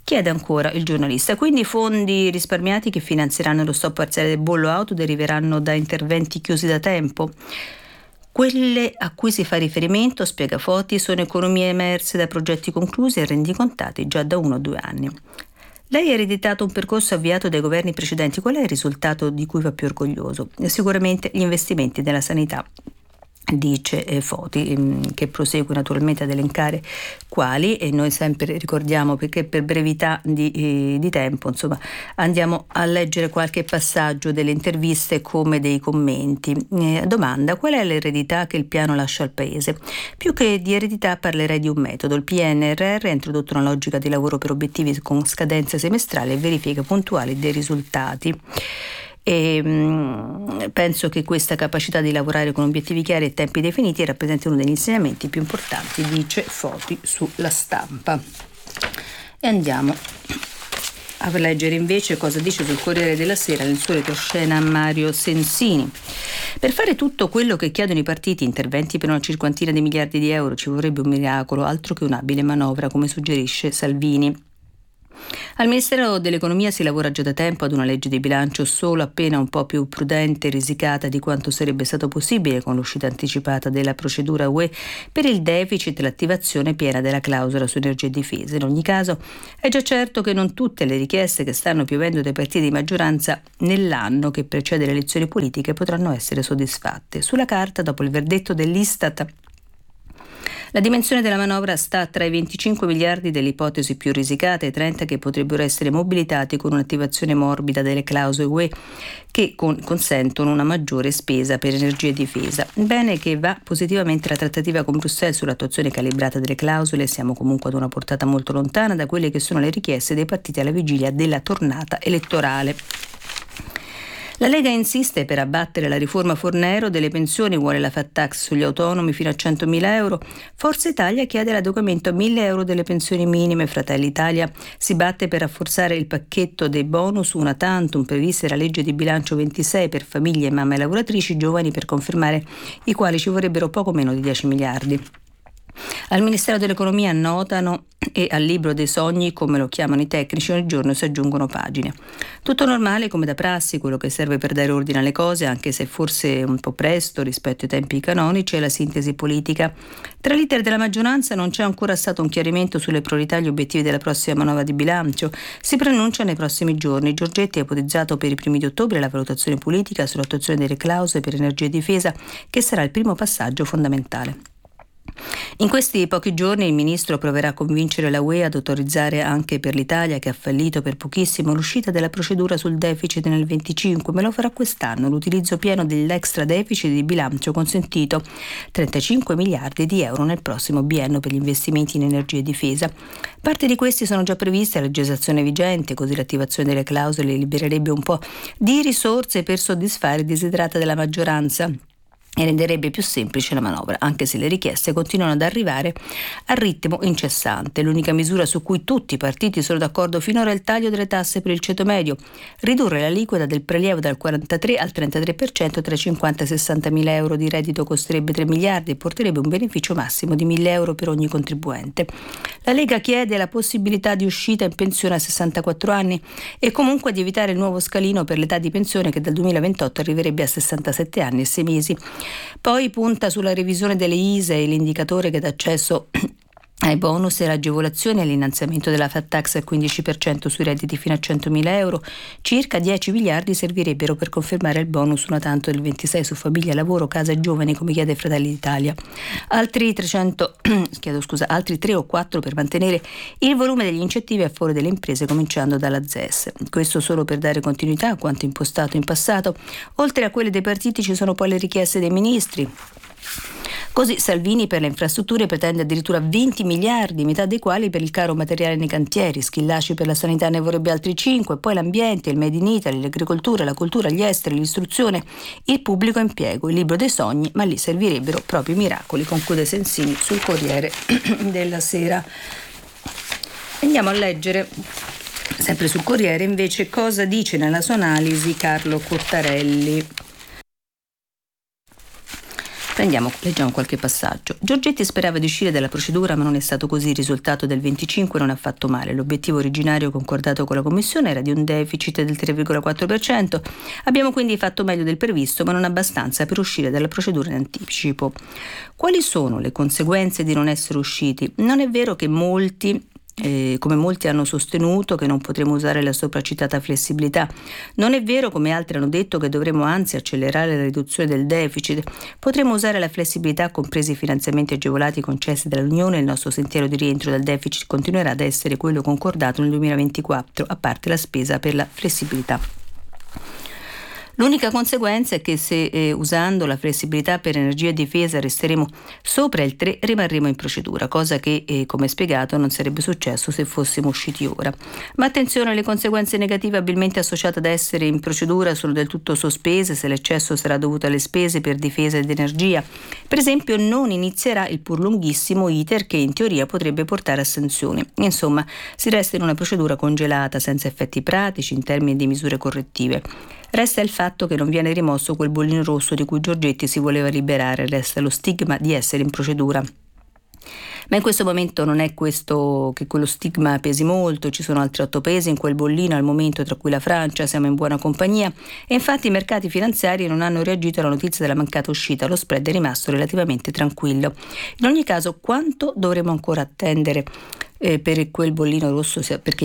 chiede ancora il giornalista. Quindi i fondi risparmiati che finanzieranno lo stop parziale del bollo auto deriveranno da interventi chiusi da tempo? Quelle a cui si fa riferimento, spiega Foti, sono economie emerse da progetti conclusi e rendicontati già da 1 o 2 anni. Lei ha ereditato un percorso avviato dai governi precedenti. Qual è il risultato di cui va più orgoglioso? Sicuramente gli investimenti nella sanità, dice Foti, che prosegue naturalmente ad elencare quali, e noi sempre ricordiamo, perché per brevità di tempo insomma andiamo a leggere qualche passaggio delle interviste come dei commenti. Domanda: qual è l'eredità che il piano lascia al Paese? Più che di eredità parlerei di un metodo. Il PNRR ha introdotto una logica di lavoro per obiettivi con scadenza semestrale e verifica puntuali dei risultati. E penso che questa capacità di lavorare con obiettivi chiari e tempi definiti rappresenti uno degli insegnamenti più importanti, dice Foti sulla Stampa. E andiamo a leggere invece cosa dice sul Corriere della Sera nel suo retroscena Mario Sensini. Per fare tutto quello che chiedono i partiti, interventi per una cinquantina di miliardi di euro, ci vorrebbe un miracolo, altro che un'abile manovra, come suggerisce Salvini. Al Ministero dell'Economia si lavora già da tempo ad una legge di bilancio solo appena un po' più prudente e risicata di quanto sarebbe stato possibile con l'uscita anticipata della procedura UE per il deficit e l'attivazione piena della clausola su energia e difesa. In ogni caso è già certo che non tutte le richieste che stanno piovendo dai partiti di maggioranza nell'anno che precede le elezioni politiche potranno essere soddisfatte. Sulla carta, dopo il verdetto dell'Istat, la dimensione della manovra sta tra i 25 miliardi delle ipotesi più risicate e i 30 che potrebbero essere mobilitati con un'attivazione morbida delle clausole UE che consentono una maggiore spesa per energia e difesa. Bene che va positivamente la trattativa con Bruxelles sull'attuazione calibrata delle clausole. Siamo comunque ad una portata molto lontana da quelle che sono le richieste dei partiti alla vigilia della tornata elettorale. La Lega insiste per abbattere la riforma Fornero delle pensioni, vuole la flat tax sugli autonomi fino a 100.000 euro. Forza Italia chiede l'adeguamento a 1.000 euro delle pensioni minime. Fratelli Italia si batte per rafforzare il pacchetto dei bonus una tantum previste dalla legge di bilancio 26 per famiglie e mamme lavoratrici giovani, per confermare i quali ci vorrebbero poco meno di 10 miliardi. Al Ministero dell'Economia annotano, e al libro dei sogni, come lo chiamano i tecnici, ogni giorno si aggiungono pagine. Tutto normale come da prassi, quello che serve per dare ordine alle cose, anche se forse un po' presto rispetto ai tempi canonici, è la sintesi politica. Tra l'iter della maggioranza non c'è ancora stato un chiarimento sulle priorità e gli obiettivi della prossima manovra di bilancio. Si preannuncia nei prossimi giorni. Giorgetti ha ipotizzato per i primi di ottobre la valutazione politica sull'attuazione delle clausole per energia e difesa, che sarà il primo passaggio fondamentale. In questi pochi giorni il ministro proverà a convincere la UE ad autorizzare anche per l'Italia, che ha fallito per pochissimo, l'uscita della procedura sul deficit nel 25, ma lo farà quest'anno, l'utilizzo pieno dell'extra deficit di bilancio consentito, 35 miliardi di euro nel prossimo biennio per gli investimenti in energia e difesa. Parte di questi sono già previsti a legislazione vigente, così l'attivazione delle clausole libererebbe un po' di risorse per soddisfare i desiderata della maggioranza e renderebbe più semplice la manovra, anche se le richieste continuano ad arrivare a ritmo incessante. L'unica misura su cui tutti i partiti sono d'accordo finora è il taglio delle tasse per il ceto medio, ridurre l'aliquota del prelievo dal 43 al 33% tra i 50 e 60 mila euro di reddito costerebbe 3 miliardi e porterebbe un beneficio massimo di 1.000 euro per ogni contribuente. La Lega chiede la possibilità di uscita in pensione a 64 anni e comunque di evitare il nuovo scalino per l'età di pensione che dal 2028 arriverebbe a 67 anni e 6 mesi. Poi punta sulla revisione delle ISEE e l'indicatore che dà accesso ai bonus e l'agevolazione e l'innalzamento della flat tax al 15% sui redditi fino a 100.000 euro. Circa 10 miliardi servirebbero per confermare il bonus una tanto del 26 su famiglia, lavoro, casa e giovani, come chiede Fratelli d'Italia. Altri 3 o 4 per mantenere il volume degli incentivi a favore delle imprese, cominciando dalla ZES. Questo solo per dare continuità a quanto impostato in passato. Oltre a quelle dei partiti ci sono poi le richieste dei ministri. Così Salvini per le infrastrutture pretende addirittura 20 miliardi, metà dei quali per il caro materiale nei cantieri. Schillaci per la sanità ne vorrebbe altri 5, poi l'ambiente, il Made in Italy, l'agricoltura, la cultura, gli esteri, l'istruzione, il pubblico impiego, il libro dei sogni, ma lì servirebbero proprio i miracoli, conclude Sensini sul Corriere della Sera. Andiamo a leggere, sempre sul Corriere, invece, cosa dice nella sua analisi Carlo Cottarelli. Leggiamo qualche passaggio. Giorgetti sperava di uscire dalla procedura, ma non è stato così. Il risultato del 25 non ha fatto male. L'obiettivo originario concordato con la Commissione era di un deficit del 3,4%. Abbiamo quindi fatto meglio del previsto, ma non abbastanza per uscire dalla procedura in anticipo. Quali sono le conseguenze di non essere usciti? Non è vero che come molti hanno sostenuto, che non potremo usare la sopracitata flessibilità. Non è vero, come altri hanno detto, che dovremo anzi accelerare la riduzione del deficit. Potremo usare la flessibilità, compresi i finanziamenti agevolati concessi dall'Unione. Il nostro sentiero di rientro dal deficit continuerà ad essere quello concordato nel 2024, a parte la spesa per la flessibilità. L'unica conseguenza è che se usando la flessibilità per energia e difesa resteremo sopra il 3, rimarremo in procedura, cosa che, come spiegato, non sarebbe successo se fossimo usciti ora. Ma attenzione, le conseguenze negative abilmente associate ad essere in procedura sono del tutto sospese se l'eccesso sarà dovuto alle spese per difesa ed energia. Per esempio, non inizierà il pur lunghissimo iter che in teoria potrebbe portare a sanzioni. Insomma, si resta in una procedura congelata, senza effetti pratici in termini di misure correttive. Resta il fatto che non viene rimosso quel bollino rosso di cui Giorgetti si voleva liberare, resta lo stigma di essere in procedura. Ma in questo momento non è questo che quello stigma pesi molto, ci sono altri 8 paesi in quel bollino al momento, tra cui la Francia, siamo in buona compagnia e infatti i mercati finanziari non hanno reagito alla notizia della mancata uscita, lo spread è rimasto relativamente tranquillo. In ogni caso, quanto dovremo ancora attendere perché quel bollino rosso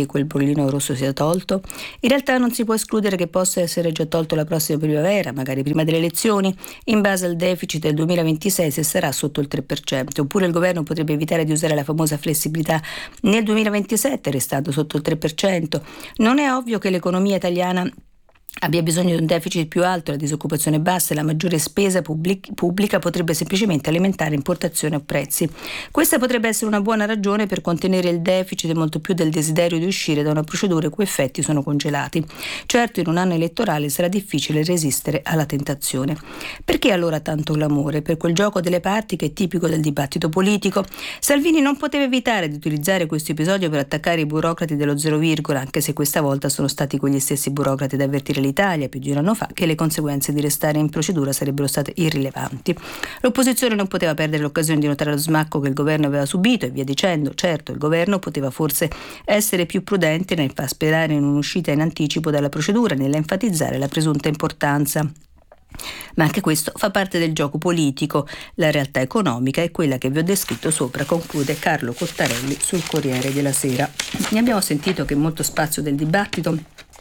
sia tolto? In realtà non si può escludere che possa essere già tolto la prossima primavera, magari prima delle elezioni, in base al deficit del 2026 se sarà sotto il 3%, oppure il governo potrebbe evitare di usare la famosa flessibilità nel 2027 restando sotto il 3%. Non è ovvio che l'economia italiana abbia bisogno di un deficit più alto, la disoccupazione bassa e la maggiore spesa pubblica potrebbe semplicemente alimentare importazioni o prezzi. Questa potrebbe essere una buona ragione per contenere il deficit e molto più del desiderio di uscire da una procedura i cui effetti sono congelati. Certo, in un anno elettorale sarà difficile resistere alla tentazione. Perché allora tanto clamore? Per quel gioco delle parti che è tipico del dibattito politico? Salvini non poteva evitare di utilizzare questo episodio per attaccare i burocrati dello zero virgola, anche se questa volta sono stati quegli stessi burocrati ad avvertire l'Italia più di un anno fa che le conseguenze di restare in procedura sarebbero state irrilevanti. L'opposizione non poteva perdere l'occasione di notare lo smacco che il governo aveva subito e via dicendo. Certo, il governo poteva forse essere più prudente nel far sperare in un'uscita in anticipo dalla procedura, nell'enfatizzare la presunta importanza. Ma anche questo fa parte del gioco politico. La realtà economica è quella che vi ho descritto sopra, conclude Carlo Cottarelli sul Corriere della Sera. Ne abbiamo sentito che molto spazio del dibattito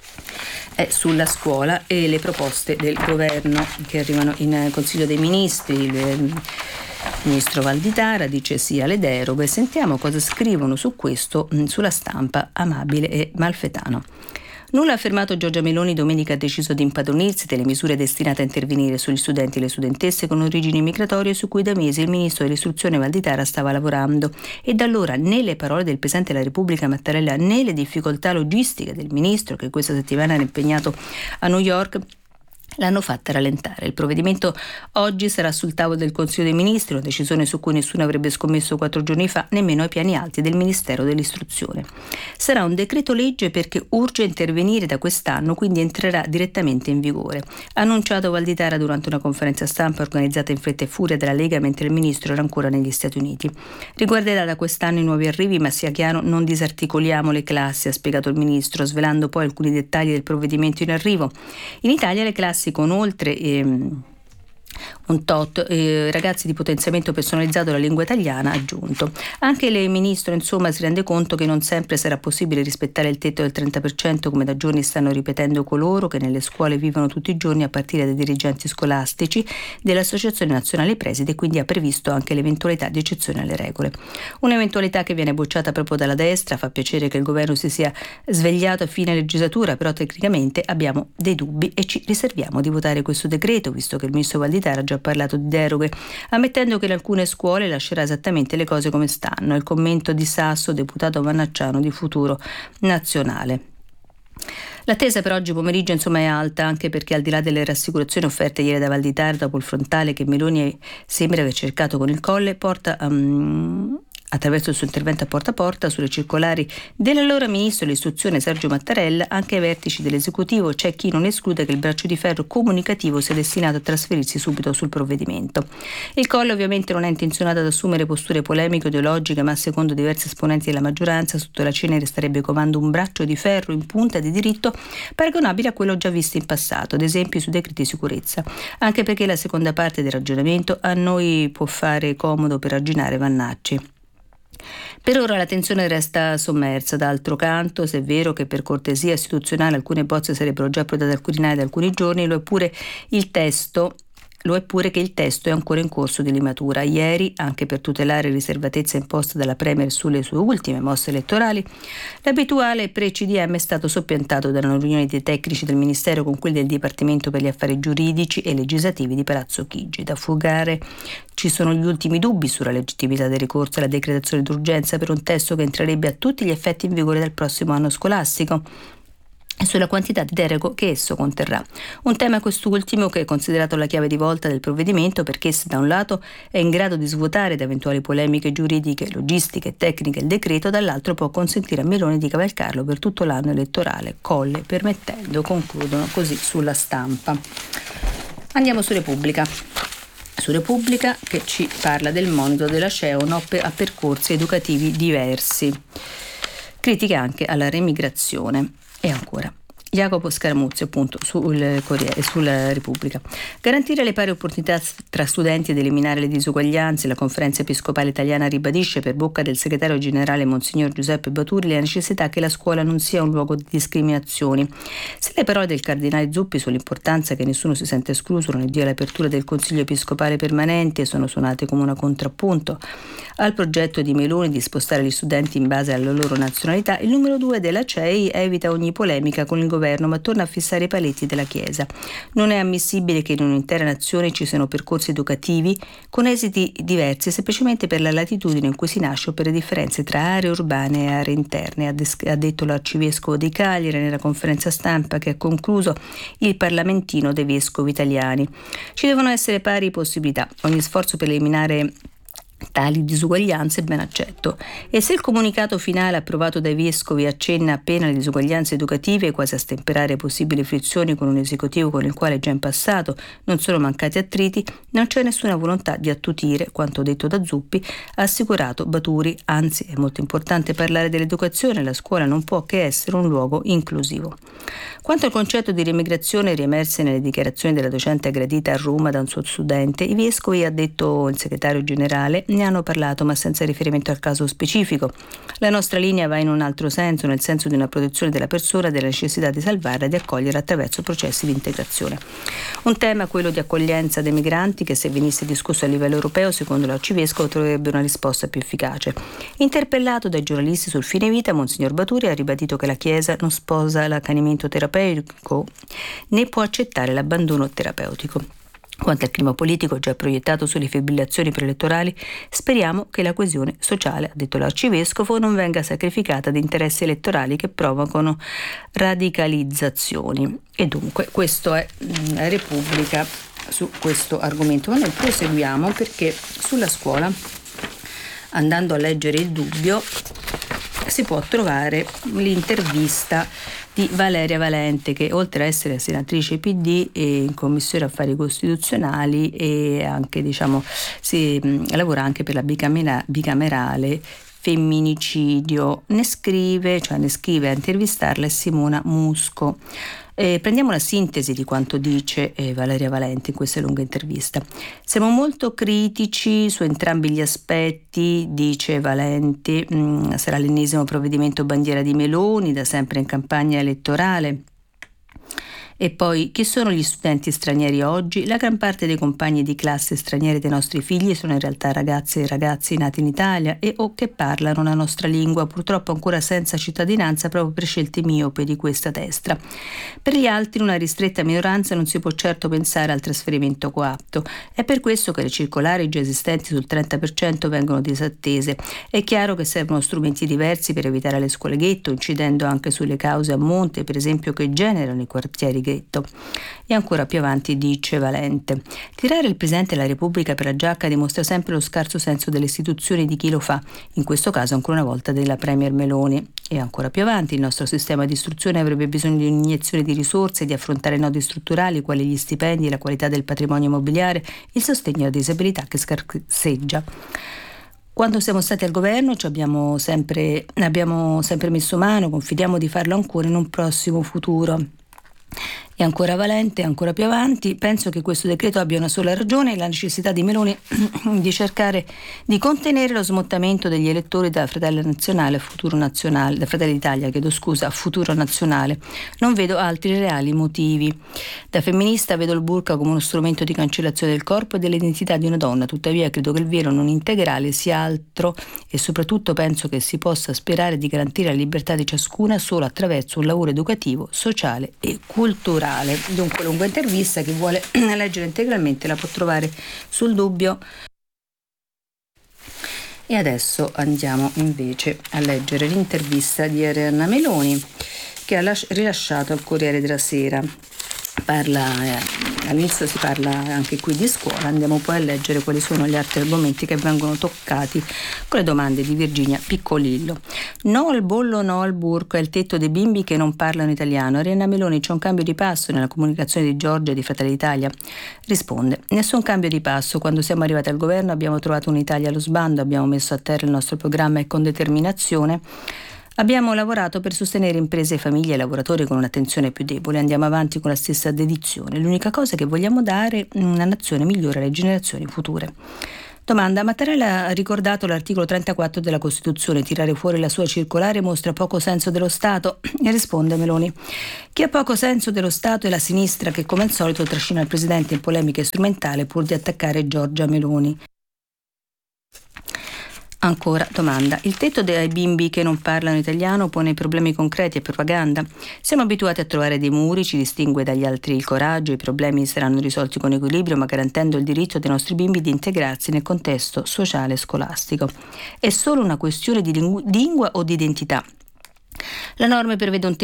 è sulla scuola e le proposte del governo che arrivano in Consiglio dei Ministri. Il ministro Valditara dice sì alle deroghe. Sentiamo cosa scrivono su questo sulla Stampa Amabile e Malfetano. Nulla ha affermato Giorgia Meloni. Domenica ha deciso di impadronirsi delle misure destinate a intervenire sugli studenti e le studentesse con origini migratorie su cui da mesi il ministro dell'istruzione Valditara stava lavorando e da allora né le parole del Presidente della Repubblica Mattarella né le difficoltà logistiche del ministro, che questa settimana era impegnato a New York, l'hanno fatta rallentare. Il provvedimento oggi sarà sul tavolo del Consiglio dei Ministri, una decisione su cui nessuno avrebbe scommesso 4 giorni fa, nemmeno ai piani alti del Ministero dell'Istruzione. Sarà un decreto legge perché urge intervenire da quest'anno, quindi entrerà direttamente in vigore. Ha annunciato Valditara durante una conferenza stampa organizzata in fretta e furia dalla Lega mentre il Ministro era ancora negli Stati Uniti. Riguarderà da quest'anno i nuovi arrivi, ma sia chiaro, non disarticoliamo le classi, ha spiegato il Ministro, svelando poi alcuni dettagli del provvedimento in arrivo. In Italia le classi con oltre un tot ragazzi di potenziamento personalizzato della lingua italiana aggiunto. Anche il ministro insomma si rende conto che non sempre sarà possibile rispettare il tetto del 30% come da giorni stanno ripetendo coloro che nelle scuole vivono tutti i giorni, a partire dai dirigenti scolastici dell'Associazione Nazionale Presidi, e quindi ha previsto anche l'eventualità di eccezione alle regole. Un'eventualità che viene bocciata proprio dalla destra. Fa piacere che il governo si sia svegliato a fine legislatura, però tecnicamente abbiamo dei dubbi e ci riserviamo di votare questo decreto, visto che il ministro Valditara ha già parlato di deroghe, ammettendo che in alcune scuole lascerà esattamente le cose come stanno. Il commento di Sasso, deputato Vannacciano di Futuro Nazionale. L'attesa per oggi pomeriggio insomma è alta, anche perché al di là delle rassicurazioni offerte ieri da Valditara dopo il frontale che Meloni sembra aver cercato con il Colle, porta attraverso il suo intervento a porta sulle circolari dell'allora ministro dell'istruzione Sergio Mattarella. Anche ai vertici dell'esecutivo c'è chi non esclude che il braccio di ferro comunicativo sia destinato a trasferirsi subito sul provvedimento. Il Colle ovviamente non è intenzionato ad assumere posture polemiche o ideologiche, ma secondo diversi esponenti della maggioranza sotto la cenere starebbe comando un braccio di ferro in punta di diritto paragonabile a quello già visto in passato, ad esempio sui decreti di sicurezza, anche perché la seconda parte del ragionamento a noi può fare comodo per arginare Vannacci. Per ora la tensione resta sommersa. D'altro canto, se è vero che per cortesia istituzionale alcune bozze sarebbero già approdate al Quirinale da alcuni giorni, lo è pure che il testo è ancora in corso di limatura. Ieri, anche per tutelare la riservatezza imposta dalla Premier sulle sue ultime mosse elettorali, l'abituale pre-CDM è stato soppiantato da una riunione dei tecnici del Ministero con quelli del Dipartimento per gli Affari Giuridici e Legislativi di Palazzo Chigi. Da fugare ci sono gli ultimi dubbi sulla legittimità del ricorso alla decretazione d'urgenza per un testo che entrerebbe a tutti gli effetti in vigore dal prossimo anno scolastico e sulla quantità di deroghe che esso conterrà. Un tema quest'ultimo che è considerato la chiave di volta del provvedimento, perché se da un lato è in grado di svuotare da eventuali polemiche giuridiche, logistiche e tecniche il decreto, dall'altro può consentire a Meloni di cavalcarlo per tutto l'anno elettorale, Colle permettendo, concludono così sulla Stampa. Andiamo su Repubblica. Su Repubblica che ci parla del monito della CEON a percorsi educativi diversi. Critiche anche alla remigrazione. E ancora Jacopo Scaramuzzi, appunto, sul Corriere, sulla Repubblica. Garantire le pari opportunità tra studenti ed eliminare le disuguaglianze. La Conferenza Episcopale Italiana ribadisce per bocca del segretario generale Monsignor Giuseppe Baturi la necessità che la scuola non sia un luogo di discriminazioni. Se le parole del cardinale Zuppi sull'importanza che nessuno si sente escluso non è dia all'apertura del Consiglio Episcopale Permanente sono suonate come un contrappunto al progetto di Meloni di spostare gli studenti in base alla loro nazionalità, il numero 2 della CEI evita ogni polemica con il governo, ma torna a fissare i paletti della Chiesa. Non è ammissibile che in un'intera nazione ci siano percorsi educativi con esiti diversi semplicemente per la latitudine in cui si nasce o per le differenze tra aree urbane e aree interne, ha detto l'arcivescovo di Cagliari nella conferenza stampa che ha concluso il parlamentino dei vescovi italiani. Ci devono essere pari possibilità. Ogni sforzo per eliminare tali disuguaglianze ben accetto. E se il comunicato finale approvato dai vescovi accenna appena alle disuguaglianze educative, quasi a stemperare possibili frizioni con un esecutivo con il quale già in passato non sono mancati attriti, non c'è nessuna volontà di attutire quanto detto da Zuppi, ha assicurato Baturi. Anzi, è molto importante parlare dell'educazione, la scuola non può che essere un luogo inclusivo. Quanto al concetto di remigrazione riemerse nelle dichiarazioni della docente aggredita a Roma da un suo studente, i vescovi, ha detto il segretario generale, ne hanno parlato ma senza riferimento al caso specifico. La nostra linea va in un altro senso, nel senso di una protezione della persona, della necessità di salvarla e di accogliere attraverso processi di integrazione. Un tema, quello di accoglienza dei migranti, che se venisse discusso a livello europeo, secondo l'arcivescovo, troverebbe una risposta più efficace. Interpellato dai giornalisti sul fine vita, Monsignor Baturi ha ribadito che la Chiesa non sposa l'accanimento terapeutico né può accettare l'abbandono terapeutico. Quanto al clima politico già proiettato sulle fibrillazioni preelettorali, speriamo che la coesione sociale, ha detto l'arcivescovo, non venga sacrificata ad interessi elettorali che provocano radicalizzazioni. E dunque questo è Repubblica su questo argomento. Ma noi proseguiamo perché sulla scuola, andando a leggere il Dubbio, si può trovare l'intervista di Valeria Valente, che oltre a essere senatrice PD e in Commissione Affari Costituzionali e anche lavora anche per la bicamerale femminicidio, ne scrive a intervistarla è Simona Musco. Prendiamo la sintesi di quanto dice Valeria Valente in questa lunga intervista. Siamo molto critici su entrambi gli aspetti, dice Valente. Sarà l'ennesimo provvedimento bandiera di Meloni, da sempre in campagna elettorale. E poi, chi sono gli studenti stranieri oggi? La gran parte dei compagni di classe stranieri dei nostri figli sono in realtà ragazze e ragazzi nati in Italia e o che parlano la nostra lingua, purtroppo ancora senza cittadinanza proprio per scelte miopi di questa destra. Per gli altri, una ristretta minoranza, non si può certo pensare al trasferimento coatto. È per questo che le circolari già esistenti sul 30% vengono disattese. È chiaro che servono strumenti diversi per evitare le scuole ghetto, incidendo anche sulle cause a monte, per esempio, che generano i quartieri Allegretto. E ancora più avanti dice Valente: tirare il Presidente della Repubblica per la giacca dimostra sempre lo scarso senso delle istituzioni di chi lo fa, in questo caso ancora una volta della Premier Meloni. E ancora più avanti: il nostro sistema di istruzione avrebbe bisogno di un'iniezione di risorse, di affrontare nodi strutturali quali gli stipendi, la qualità del patrimonio immobiliare, il sostegno alla disabilità che scarseggia. Quando siamo stati al governo abbiamo sempre messo mano, confidiamo di farlo ancora in un prossimo futuro. E ancora Valente, ancora più avanti: penso che questo decreto abbia una sola ragione, la necessità di Meloni di cercare di contenere lo smottamento degli elettori da Fratelli d'Italia a Futuro Nazionale. Non vedo altri reali motivi. Da femminista vedo il burka come uno strumento di cancellazione del corpo e dell'identità di una donna, tuttavia credo che il velo non integrale sia altro, e soprattutto penso che si possa sperare di garantire la libertà di ciascuna solo attraverso un lavoro educativo, sociale e culturale. Dunque, lunga intervista, chi vuole leggere integralmente la può trovare sul Dubbio. E adesso andiamo invece a leggere l'intervista di Arianna Meloni, che ha rilasciato al Corriere della Sera. All'inizio si parla anche qui di scuola, andiamo poi a leggere quali sono gli altri argomenti che vengono toccati con le domande di Virginia Piccolillo. No al bollo, no al burco, è il tetto dei bimbi che non parlano italiano. Arianna Meloni: c'è un cambio di passo nella comunicazione di Giorgia e di Fratelli d'Italia? Risponde: nessun cambio di passo. Quando siamo arrivati al governo abbiamo trovato un'Italia allo sbando, abbiamo messo a terra il nostro programma e con determinazione abbiamo lavorato per sostenere imprese, famiglie e lavoratori con un'attenzione più debole. Andiamo avanti con la stessa dedizione. L'unica cosa che vogliamo dare è una nazione migliore alle generazioni future. Domanda: Mattarella ha ricordato l'articolo 34 della Costituzione. Tirare fuori la sua circolare mostra poco senso dello Stato? E risponde Meloni: chi ha poco senso dello Stato è la sinistra, che come al solito trascina il Presidente in polemiche strumentali pur di attaccare Giorgia Meloni. Ancora domanda: il tetto dei bimbi che non parlano italiano pone problemi concreti e propaganda? Siamo abituati a trovare dei muri, ci distingue dagli altri il coraggio, i problemi saranno risolti con equilibrio ma garantendo il diritto dei nostri bimbi di integrarsi nel contesto sociale e scolastico. È solo una questione di lingua o di identità? La norma prevede un